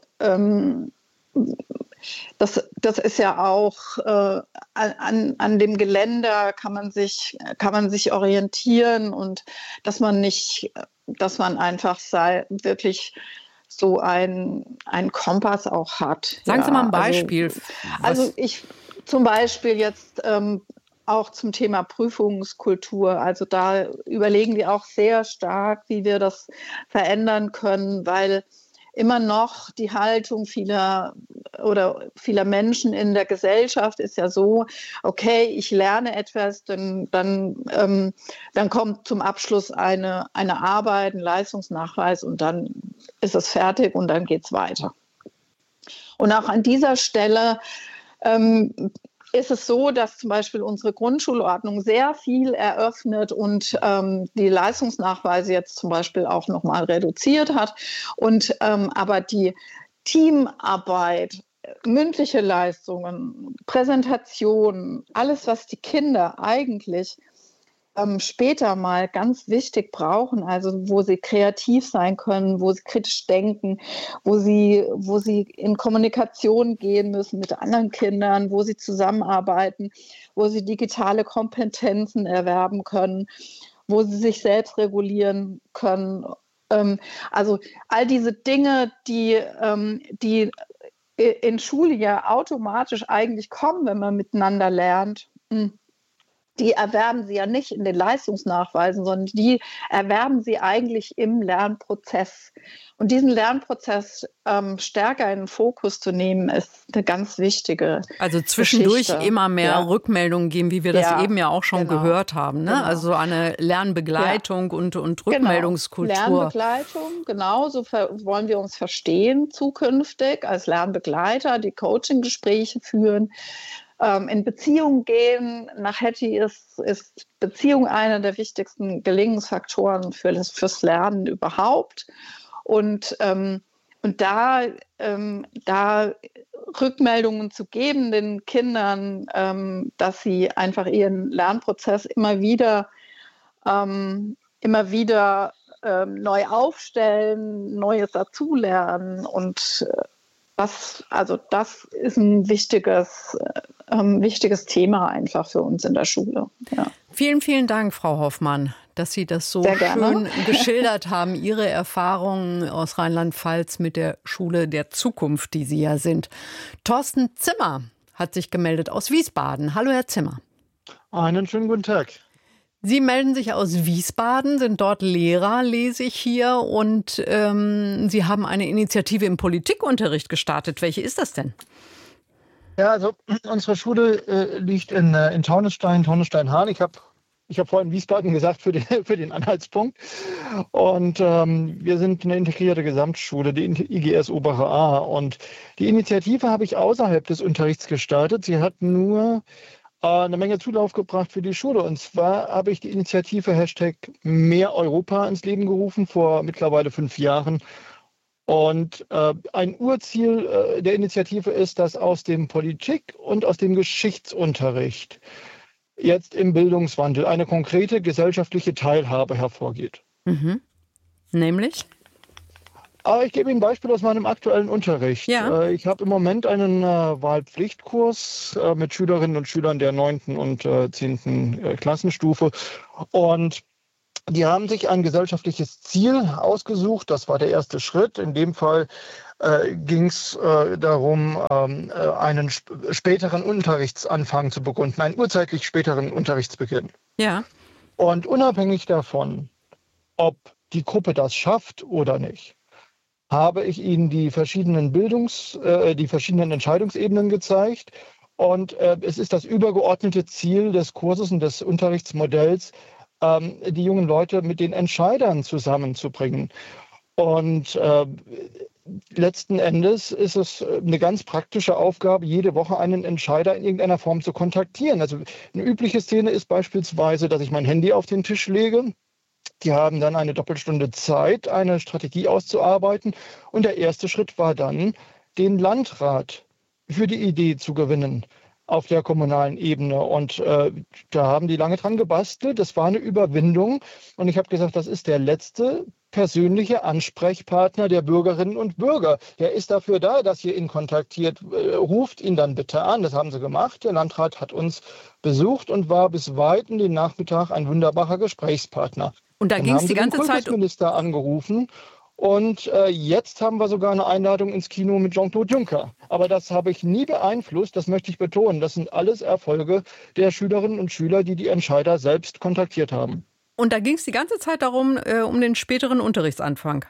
das ist ja auch an dem Geländer kann man sich orientieren und dass man einfach wirklich so ein Kompass auch hat. Sagen Sie mal ein Beispiel. Also ich zum Beispiel jetzt auch zum Thema Prüfungskultur. Also da überlegen wir auch sehr stark, wie wir das verändern können, weil immer noch die Haltung vieler Menschen in der Gesellschaft ist ja so, okay, ich lerne etwas, dann kommt zum Abschluss eine Arbeit, ein Leistungsnachweis und dann ist es fertig und dann geht es weiter. Und auch an dieser Stelle ist es so, dass zum Beispiel unsere Grundschulordnung sehr viel eröffnet und die Leistungsnachweise jetzt zum Beispiel auch nochmal reduziert hat. Und aber die Teamarbeit, mündliche Leistungen, Präsentationen, alles, was die Kinder eigentlich später mal ganz wichtig brauchen, also wo sie kreativ sein können, wo sie kritisch denken, wo sie in Kommunikation gehen müssen mit anderen Kindern, wo sie zusammenarbeiten, wo sie digitale Kompetenzen erwerben können. wo sie sich selbst regulieren können. Also all diese Dinge, die in Schule ja automatisch eigentlich kommen, wenn man miteinander lernt, die erwerben sie ja nicht in den Leistungsnachweisen, sondern die erwerben sie eigentlich im Lernprozess. Und diesen Lernprozess stärker in den Fokus zu nehmen, ist eine ganz wichtige Also zwischendurch Geschichte. immer mehr Rückmeldungen geben, wie wir das eben ja auch schon gehört haben. Ne? Genau. Also eine Lernbegleitung und Rückmeldungskultur. Genau. Lernbegleitung, genau, so wollen wir uns verstehen zukünftig als Lernbegleiter, die Coaching-Gespräche führen. In Beziehung gehen. Nach Hattie ist Beziehung einer der wichtigsten Gelingensfaktoren fürs Lernen überhaupt. Und da Rückmeldungen zu geben den Kindern, dass sie einfach ihren Lernprozess immer wieder neu aufstellen, Neues dazulernen und das ist ein wichtiges Thema einfach für uns in der Schule. Ja. Vielen, vielen Dank, Frau Hoffmann, dass Sie das so schön geschildert haben, Ihre Erfahrungen aus Rheinland-Pfalz mit der Schule der Zukunft, die Sie ja sind. Thorsten Zimmer hat sich gemeldet aus Wiesbaden. Hallo, Herr Zimmer. Einen schönen guten Tag. Sie melden sich aus Wiesbaden, sind dort Lehrer, lese ich hier, und Sie haben eine Initiative im Politikunterricht gestartet. Welche ist das denn? Ja, also unsere Schule liegt in Taunusstein-Hahn. Ich habe vorhin Wiesbaden gesagt für den Anhaltspunkt. Und wir sind eine integrierte Gesamtschule, die IGS Obere A. Und die Initiative habe ich außerhalb des Unterrichts gestartet. Sie hat nur eine Menge Zulauf gebracht für die Schule. Und zwar habe ich die Initiative #MehrEuropa ins Leben gerufen vor mittlerweile 5 Jahren. Und ein Urziel der Initiative ist, dass aus dem Politik- und aus dem Geschichtsunterricht jetzt im Bildungswandel eine konkrete gesellschaftliche Teilhabe hervorgeht. Mhm. Nämlich? Ich gebe Ihnen ein Beispiel aus meinem aktuellen Unterricht. Ja. Ich habe im Moment einen Wahlpflichtkurs mit Schülerinnen und Schülern der 9. und 10. Klassenstufe. Und die haben sich ein gesellschaftliches Ziel ausgesucht. Das war der erste Schritt. In dem Fall ging es darum, einen späteren Unterrichtsanfang zu begründen, einen urzeitlich späteren Unterrichtsbeginn. Ja. Und unabhängig davon, ob die Gruppe das schafft oder nicht, habe ich Ihnen die verschiedenen Entscheidungsebenen gezeigt. Und es ist das übergeordnete Ziel des Kurses und des Unterrichtsmodells, die jungen Leute mit den Entscheidern zusammenzubringen. Und letzten Endes ist es eine ganz praktische Aufgabe, jede Woche einen Entscheider in irgendeiner Form zu kontaktieren. Also eine übliche Szene ist beispielsweise, dass ich mein Handy auf den Tisch lege. Die haben dann eine Doppelstunde Zeit, eine Strategie auszuarbeiten. Und der erste Schritt war dann, den Landrat für die Idee zu gewinnen auf der kommunalen Ebene. Und da haben die lange dran gebastelt. Das war eine Überwindung. Und ich habe gesagt, das ist der letzte persönliche Ansprechpartner der Bürgerinnen und Bürger. Der ist dafür da, dass ihr ihn kontaktiert. Ruft ihn dann bitte an. Das haben sie gemacht. Der Landrat hat uns besucht und war bis weit in den Nachmittag ein wunderbarer Gesprächspartner. Und da ging es die ganze Zeit. Den Kultusminister angerufen. Und jetzt haben wir sogar eine Einladung ins Kino mit Jean-Claude Juncker. Aber das habe ich nie beeinflusst, das möchte ich betonen. Das sind alles Erfolge der Schülerinnen und Schüler, die die Entscheider selbst kontaktiert haben. Und da ging es die ganze Zeit darum, um den späteren Unterrichtsanfang?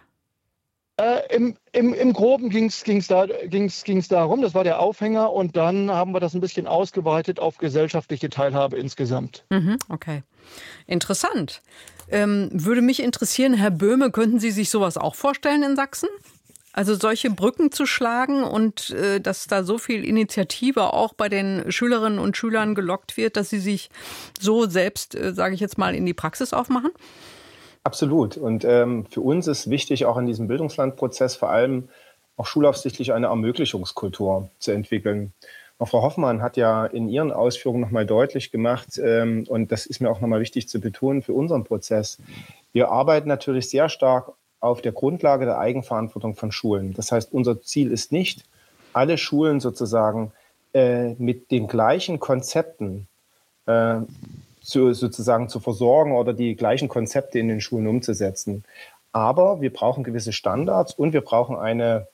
Im Groben ging's darum, das war der Aufhänger. Und dann haben wir das ein bisschen ausgeweitet auf gesellschaftliche Teilhabe insgesamt. Okay, interessant. Würde mich interessieren, Herr Böhme, könnten Sie sich sowas auch vorstellen in Sachsen? Also solche Brücken zu schlagen und dass da so viel Initiative auch bei den Schülerinnen und Schülern gelockt wird, dass sie sich so selbst, sage ich jetzt mal, in die Praxis aufmachen? Absolut. Und für uns ist wichtig, auch in diesem Bildungslandprozess vor allem auch schulaufsichtlich eine Ermöglichungskultur zu entwickeln. Auch Frau Hoffmann hat ja in ihren Ausführungen nochmal deutlich gemacht, und das ist mir auch nochmal wichtig zu betonen für unseren Prozess. Wir arbeiten natürlich sehr stark auf der Grundlage der Eigenverantwortung von Schulen. Das heißt, unser Ziel ist nicht, alle Schulen sozusagen mit den gleichen Konzepten sozusagen zu versorgen oder die gleichen Konzepte in den Schulen umzusetzen. Aber wir brauchen gewisse Standards und wir brauchen eine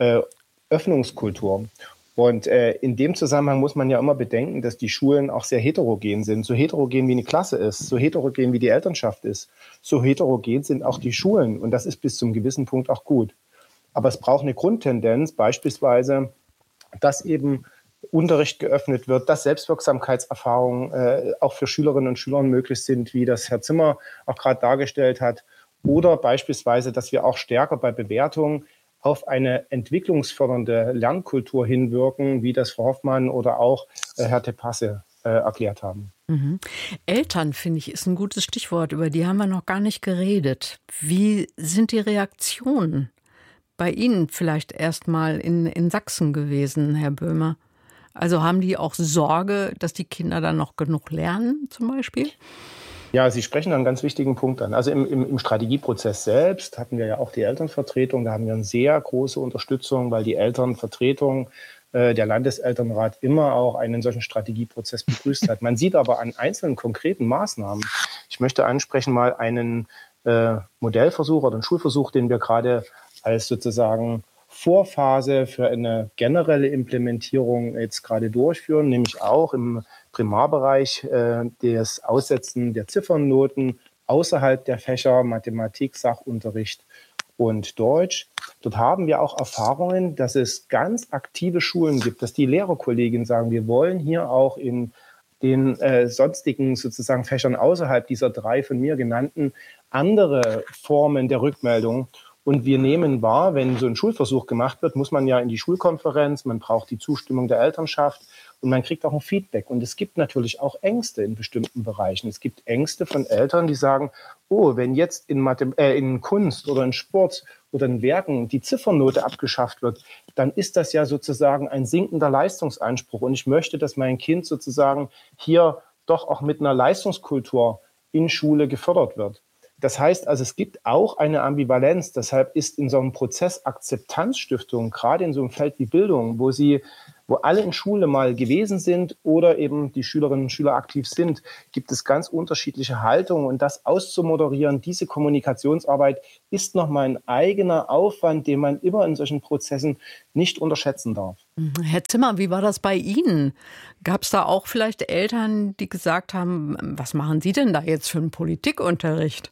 Öffnungskultur. Und in dem Zusammenhang muss man ja immer bedenken, dass die Schulen auch sehr heterogen sind. So heterogen wie eine Klasse ist, so heterogen wie die Elternschaft ist, so heterogen sind auch die Schulen. Und das ist bis zum gewissen Punkt auch gut. Aber es braucht eine Grundtendenz, beispielsweise, dass eben Unterricht geöffnet wird, dass Selbstwirksamkeitserfahrungen auch für Schülerinnen und Schüler möglich sind, wie das Herr Zimmer auch gerade dargestellt hat. Oder beispielsweise, dass wir auch stärker bei Bewertungen auf eine entwicklungsfördernde Lernkultur hinwirken, wie das Frau Hoffmann oder auch Herr Tepasse erklärt haben. Mhm. Eltern, finde ich, ist ein gutes Stichwort. Über die haben wir noch gar nicht geredet. Wie sind die Reaktionen bei Ihnen vielleicht erstmal in Sachsen gewesen, Herr Böhmer? Also haben die auch Sorge, dass die Kinder dann noch genug lernen, zum Beispiel? Ja, Sie sprechen einen ganz wichtigen Punkt an. Also im Strategieprozess selbst hatten wir ja auch die Elternvertretung. Da haben wir eine sehr große Unterstützung, weil die Elternvertretung, der Landeselternrat immer auch einen solchen Strategieprozess begrüßt hat. Man sieht aber an einzelnen konkreten Maßnahmen, ich möchte ansprechen mal einen Modellversuch oder einen Schulversuch, den wir gerade als sozusagen Vorphase für eine generelle Implementierung jetzt gerade durchführen, nämlich auch im Primarbereich das Aussetzen der Ziffernnoten außerhalb der Fächer Mathematik, Sachunterricht und Deutsch. Dort haben wir auch Erfahrungen, dass es ganz aktive Schulen gibt, dass die Lehrerkolleginnen sagen, wir wollen hier auch in den sonstigen sozusagen Fächern außerhalb dieser 3 von mir genannten andere Formen der Rückmeldung. Und wir nehmen wahr, wenn so ein Schulversuch gemacht wird, muss man ja in die Schulkonferenz, man braucht die Zustimmung der Elternschaft und man kriegt auch ein Feedback. Und es gibt natürlich auch Ängste in bestimmten Bereichen. Es gibt Ängste von Eltern, die sagen, oh, wenn jetzt in Kunst oder in Sport oder in Werken die Ziffernote abgeschafft wird, dann ist das ja sozusagen ein sinkender Leistungsanspruch. Und ich möchte, dass mein Kind sozusagen hier doch auch mit einer Leistungskultur in Schule gefördert wird. Das heißt also, es gibt auch eine Ambivalenz. Deshalb ist in so einem Prozess Akzeptanzstiftung, gerade in so einem Feld wie Bildung, wo alle in Schule mal gewesen sind oder eben die Schülerinnen und Schüler aktiv sind, gibt es ganz unterschiedliche Haltungen. Und das auszumoderieren, diese Kommunikationsarbeit ist nochmal ein eigener Aufwand, den man immer in solchen Prozessen nicht unterschätzen darf. Herr Zimmer, wie war das bei Ihnen? Gab es da auch vielleicht Eltern, die gesagt haben, was machen Sie denn da jetzt für einen Politikunterricht?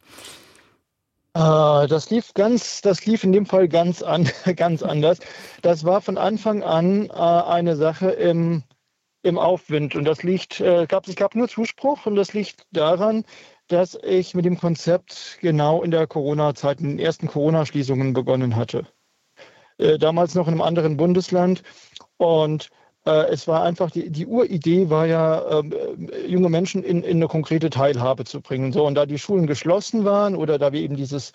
Das lief in dem Fall ganz anders. Das war von Anfang an eine Sache im Aufwind. Und es gab nur Zuspruch und das liegt daran, dass ich mit dem Konzept genau in der Corona-Zeit, in den ersten Corona-Schließungen begonnen hatte. Damals noch in einem anderen Bundesland. Und es war einfach, die Uridee war ja, junge Menschen in eine konkrete Teilhabe zu bringen. So, und da die Schulen geschlossen waren oder da wir eben dieses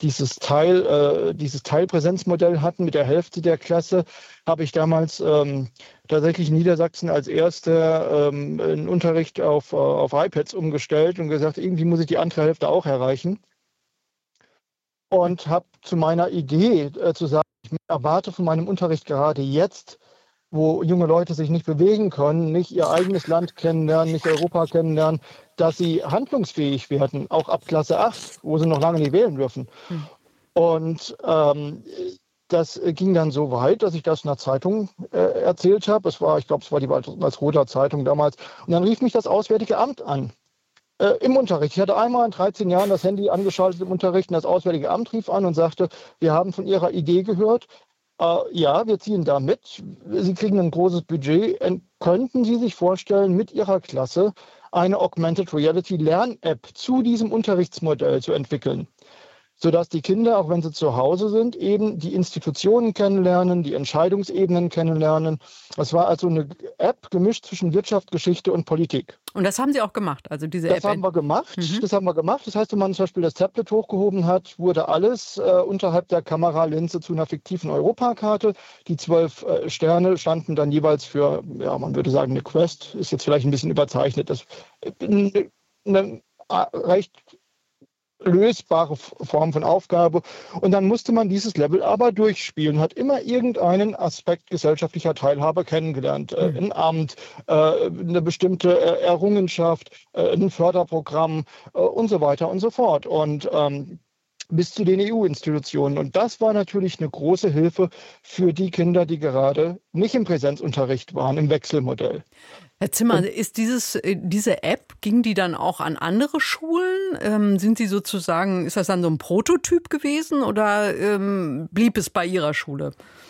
Teilpräsenzmodell hatten mit der Hälfte der Klasse, habe ich damals tatsächlich in Niedersachsen als erster einen Unterricht auf iPads umgestellt und gesagt, irgendwie muss ich die andere Hälfte auch erreichen. Und habe zu meiner Idee zu sagen, ich erwarte von meinem Unterricht gerade jetzt, wo junge Leute sich nicht bewegen können, nicht ihr eigenes Land kennenlernen, nicht Europa kennenlernen, dass sie handlungsfähig werden, auch ab Klasse 8, wo sie noch lange nicht wählen dürfen. Und das ging dann so weit, dass ich das in der Zeitung erzählt habe. Ich glaube, es war die Walsroder Zeitung damals. Und dann rief mich das Auswärtige Amt an. Im Unterricht. Ich hatte einmal in 13 Jahren das Handy angeschaltet im Unterricht und das Auswärtige Amt rief an und sagte, wir haben von Ihrer Idee gehört. Ja, wir ziehen da mit. Sie kriegen ein großes Budget. Könnten Sie sich vorstellen, mit Ihrer Klasse eine Augmented Reality Lern-App zu diesem Unterrichtsmodell zu entwickeln? Sodass die Kinder, auch wenn sie zu Hause sind, eben die Institutionen kennenlernen, die Entscheidungsebenen kennenlernen. Das war also eine App gemischt zwischen Wirtschaft, Geschichte und Politik. Und das haben Sie auch gemacht, also diese App? Das haben wir gemacht. Das heißt, wenn man zum Beispiel das Tablet hochgehoben hat, wurde alles unterhalb der Kameralinse zu einer fiktiven Europakarte. Die 12 Sterne standen dann jeweils für, ja, man würde sagen, eine Quest. Ist jetzt vielleicht ein bisschen überzeichnet. Das eine recht lösbare Form von Aufgabe. Und dann musste man dieses Level aber durchspielen, hat immer irgendeinen Aspekt gesellschaftlicher Teilhabe kennengelernt. Ein Amt, eine bestimmte Errungenschaft, ein Förderprogramm und so weiter und so fort. Und bis zu den EU-Institutionen. Und das war natürlich eine große Hilfe für die Kinder, die gerade nicht im Präsenzunterricht waren, im Wechselmodell. Herr Zimmer, ist diese App, ging die dann auch an andere Schulen? Sind Sie sozusagen, ist das dann so ein Prototyp gewesen oder blieb es bei Ihrer Schule?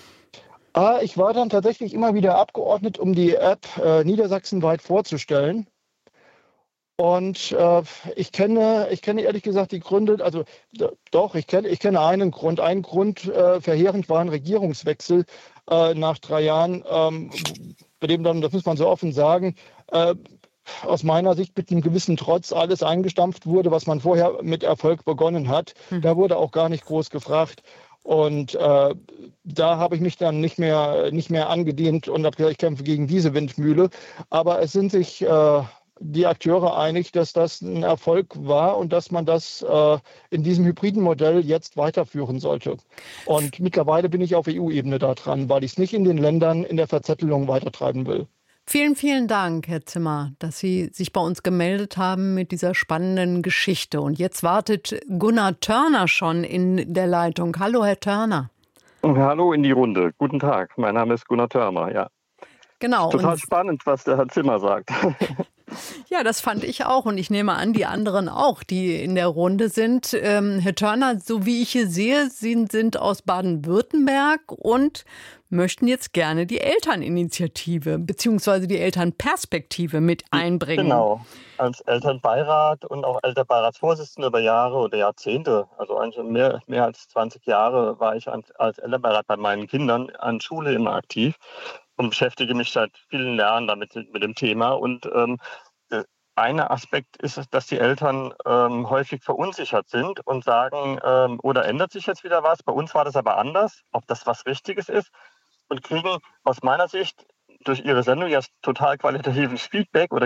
Ich war dann tatsächlich immer wieder abgeordnet, um die App niedersachsenweit vorzustellen. Und ich kenne ehrlich gesagt die Gründe, also doch, ich kenne einen Grund. Ein Grund verheerend war ein Regierungswechsel nach 3 Jahren, bei dem dann, das muss man so offen sagen, aus meiner Sicht mit einem gewissen Trotz alles eingestampft wurde, was man vorher mit Erfolg begonnen hat. Da wurde auch gar nicht groß gefragt. Und da habe ich mich dann nicht mehr angedient und habe gesagt, ich kämpfe gegen diese Windmühle. Aber es sind sich die Akteure einig, dass das ein Erfolg war und dass man das in diesem hybriden Modell jetzt weiterführen sollte. Und mittlerweile bin ich auf EU-Ebene da dran, weil ich es nicht in den Ländern in der Verzettelung weitertreiben will. Vielen, vielen Dank, Herr Zimmer, dass Sie sich bei uns gemeldet haben mit dieser spannenden Geschichte. Und jetzt wartet Gunnar Törner schon in der Leitung. Hallo, Herr Törner. Hallo in die Runde. Guten Tag. Mein Name ist Gunnar Törner, ja. Genau. Total spannend, was der Herr Zimmer sagt. Ja, das fand ich auch und ich nehme an, die anderen auch, die in der Runde sind. Herr Törner, so wie ich hier sehe, Sie sind aus Baden-Württemberg und möchten jetzt gerne die Elterninitiative bzw. die Elternperspektive mit einbringen. Genau, als Elternbeirat und auch Elternbeiratsvorsitzender über Jahre oder Jahrzehnte, also eigentlich mehr als 20 Jahre war ich als Elternbeirat bei meinen Kindern an Schule immer aktiv und beschäftige mich seit vielen Jahren damit mit dem Thema. Und ein Aspekt ist, dass die Eltern häufig verunsichert sind und sagen, oder ändert sich jetzt wieder was? Bei uns war das aber anders, ob das was Richtiges ist, und kriegen aus meiner Sicht durch ihre Sendung jetzt total qualitatives Feedback oder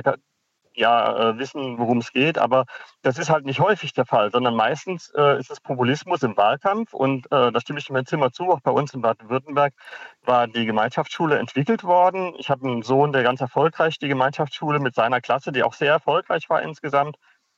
wissen, worum es geht. Aber das ist halt nicht häufig der Fall, sondern meistens ist es Populismus im Wahlkampf. Und da stimme ich dem Herrn Zimmer zu, auch bei uns in Baden-Württemberg war die Gemeinschaftsschule entwickelt worden. Ich habe einen Sohn, der ganz erfolgreich die Gemeinschaftsschule mit seiner Klasse, die auch sehr erfolgreich war insgesamt,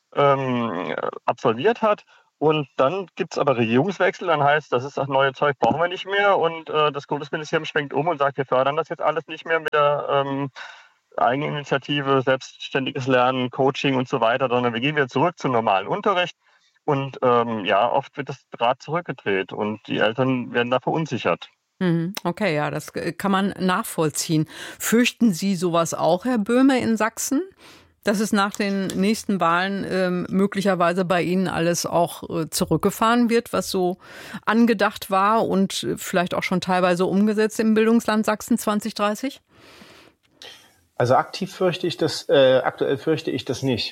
absolviert hat. Und dann gibt es aber Regierungswechsel, dann heißt, das neue Zeug brauchen wir nicht mehr. Und das Kultusministerium schwenkt um und sagt, wir fördern das jetzt alles nicht mehr mit der Eigeninitiative, selbstständiges Lernen, Coaching und so weiter, sondern wir gehen wieder zurück zum normalen Unterricht. Und oft wird das Rad zurückgedreht und die Eltern werden da verunsichert. Okay, ja, das kann man nachvollziehen. Fürchten Sie sowas auch, Herr Böhme, in Sachsen? Dass es nach den nächsten Wahlen möglicherweise bei Ihnen alles auch zurückgefahren wird, was so angedacht war und vielleicht auch schon teilweise umgesetzt im Bildungsland Sachsen 2030? Also aktuell fürchte ich das nicht.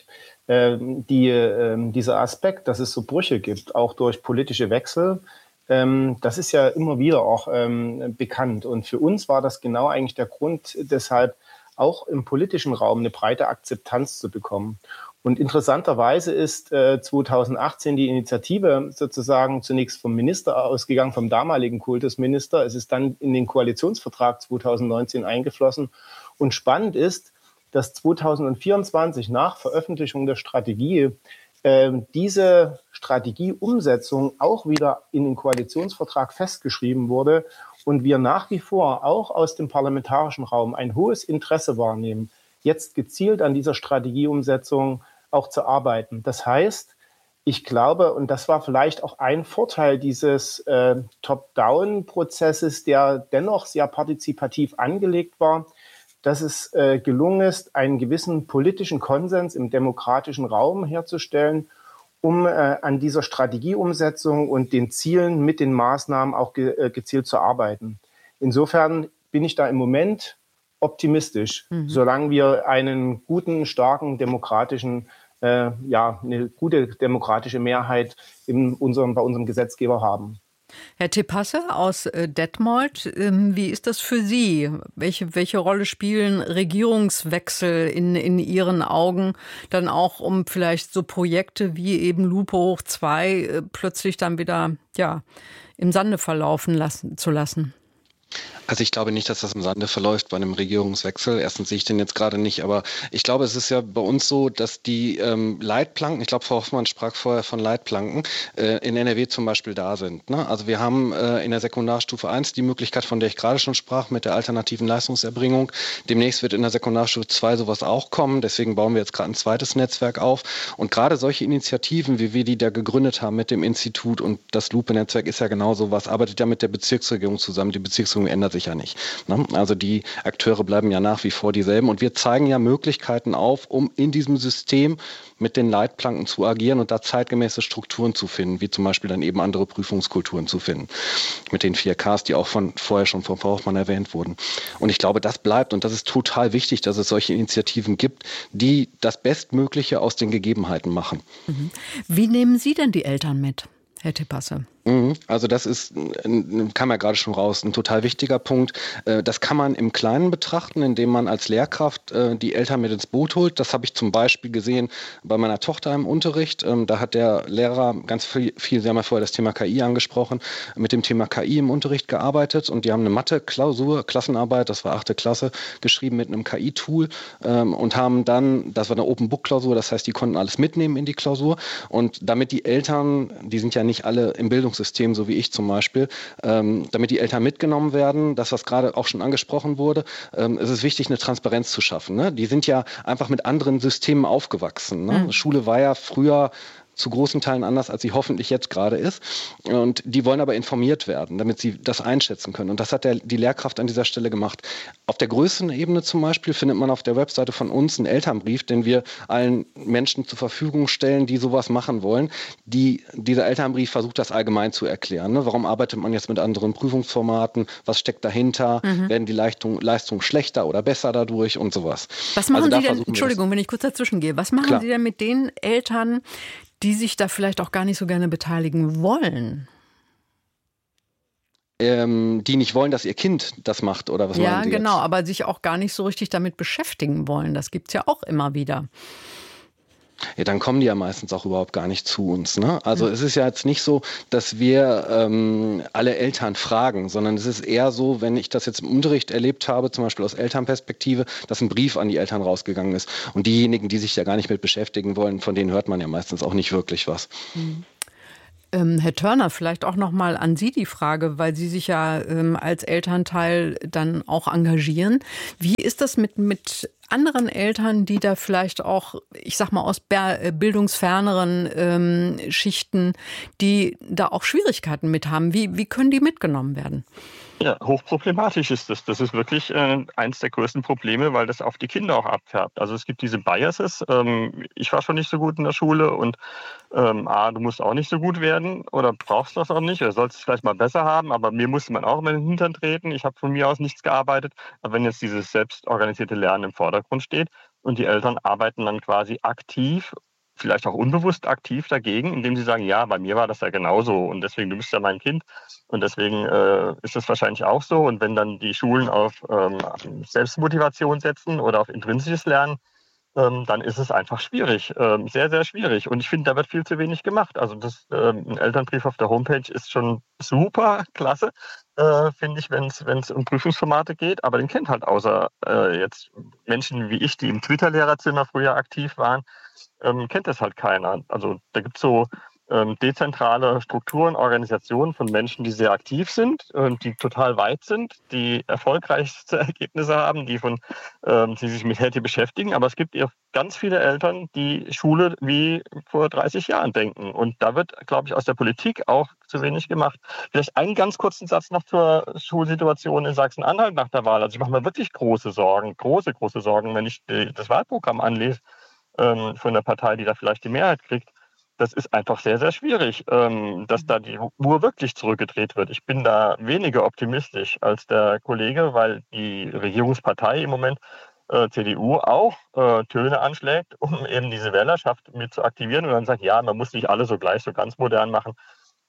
Dieser Aspekt, dass es so Brüche gibt, auch durch politische Wechsel, das ist ja immer wieder auch bekannt. Und für uns war das genau eigentlich der Grund, deshalb auch im politischen Raum eine breite Akzeptanz zu bekommen. Und interessanterweise ist 2018 die Initiative sozusagen zunächst vom Minister ausgegangen, vom damaligen Kultusminister. Es ist dann in den Koalitionsvertrag 2019 eingeflossen. Und spannend ist, dass 2024 nach Veröffentlichung der Strategie diese Strategieumsetzung auch wieder in den Koalitionsvertrag festgeschrieben wurde und wir nach wie vor auch aus dem parlamentarischen Raum ein hohes Interesse wahrnehmen, jetzt gezielt an dieser Strategieumsetzung auch zu arbeiten. Das heißt, ich glaube, und das war vielleicht auch ein Vorteil dieses Top-Down-Prozesses, der dennoch sehr partizipativ angelegt war, dass es gelungen ist, einen gewissen politischen Konsens im demokratischen Raum herzustellen, um an dieser Strategieumsetzung und den Zielen mit den Maßnahmen auch gezielt zu arbeiten. Insofern bin ich da im Moment optimistisch, solange wir einen guten, starken demokratischen, eine gute demokratische Mehrheit bei unserem Gesetzgeber haben. Herr Tepasse aus Detmold, wie ist das für Sie? Welche Rolle spielen Regierungswechsel in Ihren Augen dann auch, um vielleicht so Projekte wie eben Lupe hoch 2 plötzlich dann wieder im Sande verlaufen zu lassen? Also ich glaube nicht, dass das im Sande verläuft bei einem Regierungswechsel. Erstens sehe ich den jetzt gerade nicht, aber ich glaube, es ist ja bei uns so, dass die Leitplanken, ich glaube, Frau Hoffmann sprach vorher von Leitplanken, in NRW zum Beispiel da sind. Ne? Also wir haben in der Sekundarstufe 1 die Möglichkeit, von der ich gerade schon sprach, mit der alternativen Leistungserbringung. Demnächst wird in der Sekundarstufe 2 sowas auch kommen. Deswegen bauen wir jetzt gerade ein zweites Netzwerk auf. Und gerade solche Initiativen, wie wir die da gegründet haben mit dem Institut, und das Lupe-Netzwerk ist ja genau sowas, arbeitet ja mit der Bezirksregierung zusammen. Die Bezirksregierung ändert sich ja nicht. Ne? Also die Akteure bleiben ja nach wie vor dieselben und wir zeigen ja Möglichkeiten auf, um in diesem System mit den Leitplanken zu agieren und da zeitgemäße Strukturen zu finden, wie zum Beispiel dann eben andere Prüfungskulturen zu finden. Mit den 4Ks, die auch vorher schon von Frau Hoffmann erwähnt wurden. Und ich glaube, das bleibt und das ist total wichtig, dass es solche Initiativen gibt, die das Bestmögliche aus den Gegebenheiten machen. Wie nehmen Sie denn die Eltern mit, Herr Tepasse? Also das ist, kam ja gerade schon raus, ein total wichtiger Punkt. Das kann man im Kleinen betrachten, indem man als Lehrkraft die Eltern mit ins Boot holt. Das habe ich zum Beispiel gesehen bei meiner Tochter im Unterricht. Da hat der Lehrer ganz viel, Sie haben ja vorher das Thema KI angesprochen, mit dem Thema KI im Unterricht gearbeitet und die haben eine Mathe-Klausur, Klassenarbeit, das war 8. Klasse, geschrieben mit einem KI-Tool und haben dann, das war eine Open-Book-Klausur, das heißt, die konnten alles mitnehmen in die Klausur und damit die Eltern, die sind ja nicht alle im Bildungssystem, so wie ich zum Beispiel, damit die Eltern mitgenommen werden, das, was gerade auch schon angesprochen wurde, es ist wichtig, eine Transparenz zu schaffen. Ne? Die sind ja einfach mit anderen Systemen aufgewachsen. Ne? Schule war ja früher zu großen Teilen anders, als sie hoffentlich jetzt gerade ist. Und die wollen aber informiert werden, damit sie das einschätzen können. Und das hat die Lehrkraft an dieser Stelle gemacht. Auf der größeren Ebene zum Beispiel findet man auf der Webseite von uns einen Elternbrief, den wir allen Menschen zur Verfügung stellen, die sowas machen wollen. Dieser Elternbrief versucht, das allgemein zu erklären. Ne? Warum arbeitet man jetzt mit anderen Prüfungsformaten? Was steckt dahinter? Werden die Leistungen schlechter oder besser dadurch und sowas? Was machen Sie denn, Entschuldigung, wenn ich kurz dazwischen gehe, was machen Sie denn mit den Eltern, die sich da vielleicht auch gar nicht so gerne beteiligen wollen? Die nicht wollen, dass ihr Kind das macht, oder was meinen Sie jetzt? Ja, genau, aber sich auch gar nicht so richtig damit beschäftigen wollen. Das gibt es ja auch immer wieder. Ja, dann kommen die ja meistens auch überhaupt gar nicht zu uns. Ne? Also es ist ja jetzt nicht so, dass wir alle Eltern fragen, sondern es ist eher so, wenn ich das jetzt im Unterricht erlebt habe, zum Beispiel aus Elternperspektive, dass ein Brief an die Eltern rausgegangen ist. Und diejenigen, die sich da gar nicht mit beschäftigen wollen, von denen hört man ja meistens auch nicht wirklich was. Herr Törner, vielleicht auch noch mal an Sie die Frage, weil Sie sich ja als Elternteil dann auch engagieren. Wie ist das mit anderen Eltern, die da vielleicht auch, ich sag mal, aus bildungsferneren Schichten, die da auch Schwierigkeiten mit haben? Wie können die mitgenommen werden? Ja, hochproblematisch ist das. Das ist wirklich eins der größten Probleme, weil das auf die Kinder auch abfärbt. Also es gibt diese Biases. Ich war schon nicht so gut in der Schule und du musst auch nicht so gut werden oder brauchst das auch nicht oder sollst es vielleicht mal besser haben, aber mir musste man auch immer in den Hintern treten. Ich habe von mir aus nichts gearbeitet. Aber wenn jetzt dieses selbstorganisierte Lernen im Vordergrund steht und die Eltern arbeiten dann quasi aktiv, vielleicht auch unbewusst aktiv dagegen, indem sie sagen, ja, bei mir war das ja genauso und deswegen, du bist ja mein Kind und deswegen ist es wahrscheinlich auch so. Und wenn dann die Schulen auf Selbstmotivation setzen oder auf intrinsisches Lernen, dann ist es einfach schwierig, sehr, sehr schwierig. Und ich finde, da wird viel zu wenig gemacht. Also ein Elternbrief auf der Homepage ist schon super klasse, finde ich, wenn es um Prüfungsformate geht. Aber den kennt halt außer jetzt Menschen wie ich, die im Twitter-Lehrerzimmer früher aktiv waren, kennt das halt keiner. Also da gibt es so dezentrale Strukturen, Organisationen von Menschen, die sehr aktiv sind, die total weit sind, die erfolgreichste Ergebnisse haben, die sich mit HETI beschäftigen. Aber es gibt ja ganz viele Eltern, die Schule wie vor 30 Jahren denken. Und da wird, glaube ich, aus der Politik auch zu wenig gemacht. Vielleicht einen ganz kurzen Satz noch zur Schulsituation in Sachsen-Anhalt nach der Wahl. Also ich mache mir wirklich große Sorgen, große Sorgen, wenn ich das Wahlprogramm anlese von der Partei, die da vielleicht die Mehrheit kriegt. Das ist einfach sehr, sehr schwierig, dass da die Uhr wirklich zurückgedreht wird. Ich bin da weniger optimistisch als der Kollege, weil die Regierungspartei im Moment, CDU, auch Töne anschlägt, um eben diese Wählerschaft mit zu aktivieren und dann sagt, ja, man muss nicht alle so gleich so ganz modern machen. Und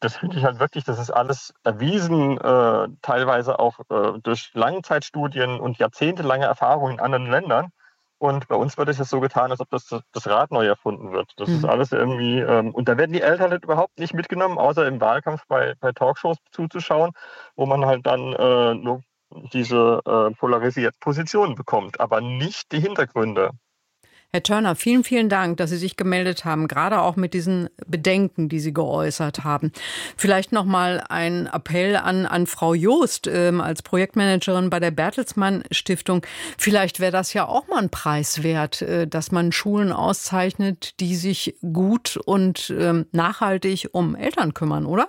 das finde ich halt wirklich, das ist alles erwiesen, teilweise auch durch Langzeitstudien und jahrzehntelange Erfahrungen in anderen Ländern. Und bei uns wird es jetzt so getan, als ob das Rad neu erfunden wird. Das ist alles irgendwie, und da werden die Eltern halt überhaupt nicht mitgenommen, außer im Wahlkampf bei Talkshows zuzuschauen, wo man halt dann nur diese polarisierten Positionen bekommt, aber nicht die Hintergründe. Herr Törner, vielen, vielen Dank, dass Sie sich gemeldet haben, gerade auch mit diesen Bedenken, die Sie geäußert haben. Vielleicht noch mal ein Appell an Frau Joost als Projektmanagerin bei der Bertelsmann Stiftung. Vielleicht wäre das ja auch mal ein Preis wert, dass man Schulen auszeichnet, die sich gut und nachhaltig um Eltern kümmern, oder?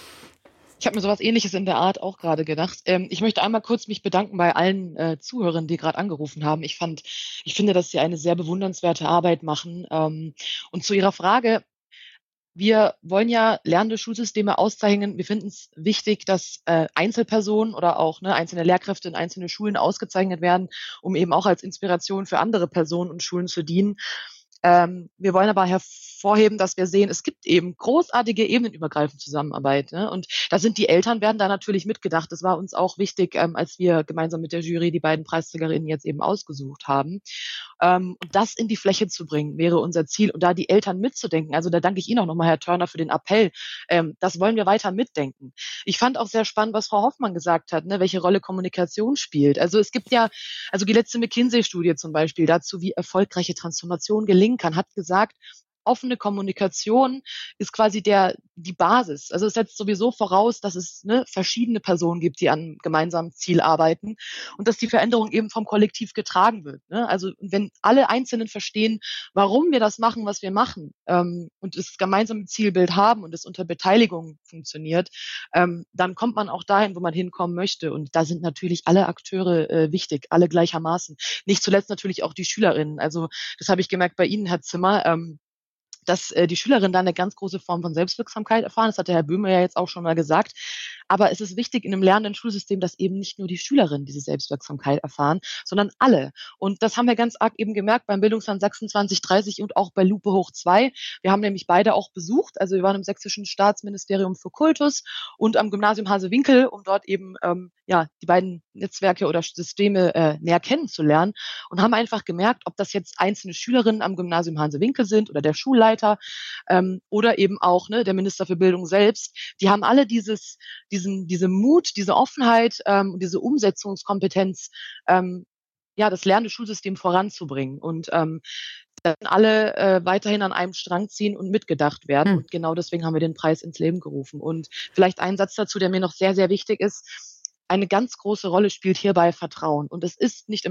Ich habe mir sowas Ähnliches in der Art auch gerade gedacht. Ich möchte einmal kurz mich bedanken bei allen Zuhörern, die gerade angerufen haben. Ich finde, dass sie eine sehr bewundernswerte Arbeit machen. Und zu Ihrer Frage: Wir wollen ja lernende Schulsysteme auszeichnen. Wir finden es wichtig, dass Einzelpersonen oder auch einzelne Lehrkräfte in einzelne Schulen ausgezeichnet werden, um eben auch als Inspiration für andere Personen und Schulen zu dienen. Wir wollen aber hervorheben, dass wir sehen, es gibt eben großartige ebenenübergreifende Zusammenarbeit. Ne? Und da sind die Eltern, werden da natürlich mitgedacht. Das war uns auch wichtig, als wir gemeinsam mit der Jury die beiden Preisträgerinnen jetzt eben ausgesucht haben. Und das in die Fläche zu bringen, wäre unser Ziel. Und da die Eltern mitzudenken, also da danke ich Ihnen auch nochmal, Herr Törner, für den Appell. Das wollen wir weiter mitdenken. Ich fand auch sehr spannend, was Frau Hoffmann gesagt hat, ne, welche Rolle Kommunikation spielt. Also es gibt ja, also die letzte McKinsey-Studie zum Beispiel dazu, wie erfolgreiche Transformation gelingen kann, hat gesagt, offene Kommunikation ist quasi die Basis. Also es setzt sowieso voraus, dass es verschiedene Personen gibt, die an einem gemeinsamen Ziel arbeiten und dass die Veränderung eben vom Kollektiv getragen wird. Ne? Also wenn alle Einzelnen verstehen, warum wir das machen, was wir machen, und das gemeinsame Zielbild haben und es unter Beteiligung funktioniert, dann kommt man auch dahin, wo man hinkommen möchte. Und da sind natürlich alle Akteure wichtig, alle gleichermaßen. Nicht zuletzt natürlich auch die Schülerinnen. Also das habe ich gemerkt bei Ihnen, Herr Zimmer, dass die Schülerinnen da eine ganz große Form von Selbstwirksamkeit erfahren. Das hat der Herr Böhme ja jetzt auch schon mal gesagt. Aber es ist wichtig in einem lernenden Schulsystem, dass eben nicht nur die Schülerinnen diese Selbstwirksamkeit erfahren, sondern alle. Und das haben wir ganz arg eben gemerkt beim Bildungsplan Sachsen 2030 und auch bei Lupe hoch 2. Wir haben nämlich beide auch besucht. Also wir waren im Sächsischen Staatsministerium für Kultus und am Gymnasium Hasewinkel, um dort eben die beiden Netzwerke oder Systeme näher kennenzulernen und haben einfach gemerkt, ob das jetzt einzelne Schülerinnen am Gymnasium Hasewinkel sind oder der Schulleiter oder eben auch der Minister für Bildung selbst. Die haben alle diese Mut, diese Offenheit und diese Umsetzungskompetenz, das lernende Schulsystem voranzubringen. Und alle weiterhin an einem Strang ziehen und mitgedacht werden. Und genau deswegen haben wir den Preis ins Leben gerufen. Und vielleicht ein Satz dazu, der mir noch sehr, sehr wichtig ist. Eine ganz große Rolle spielt hierbei Vertrauen. Und es ist nicht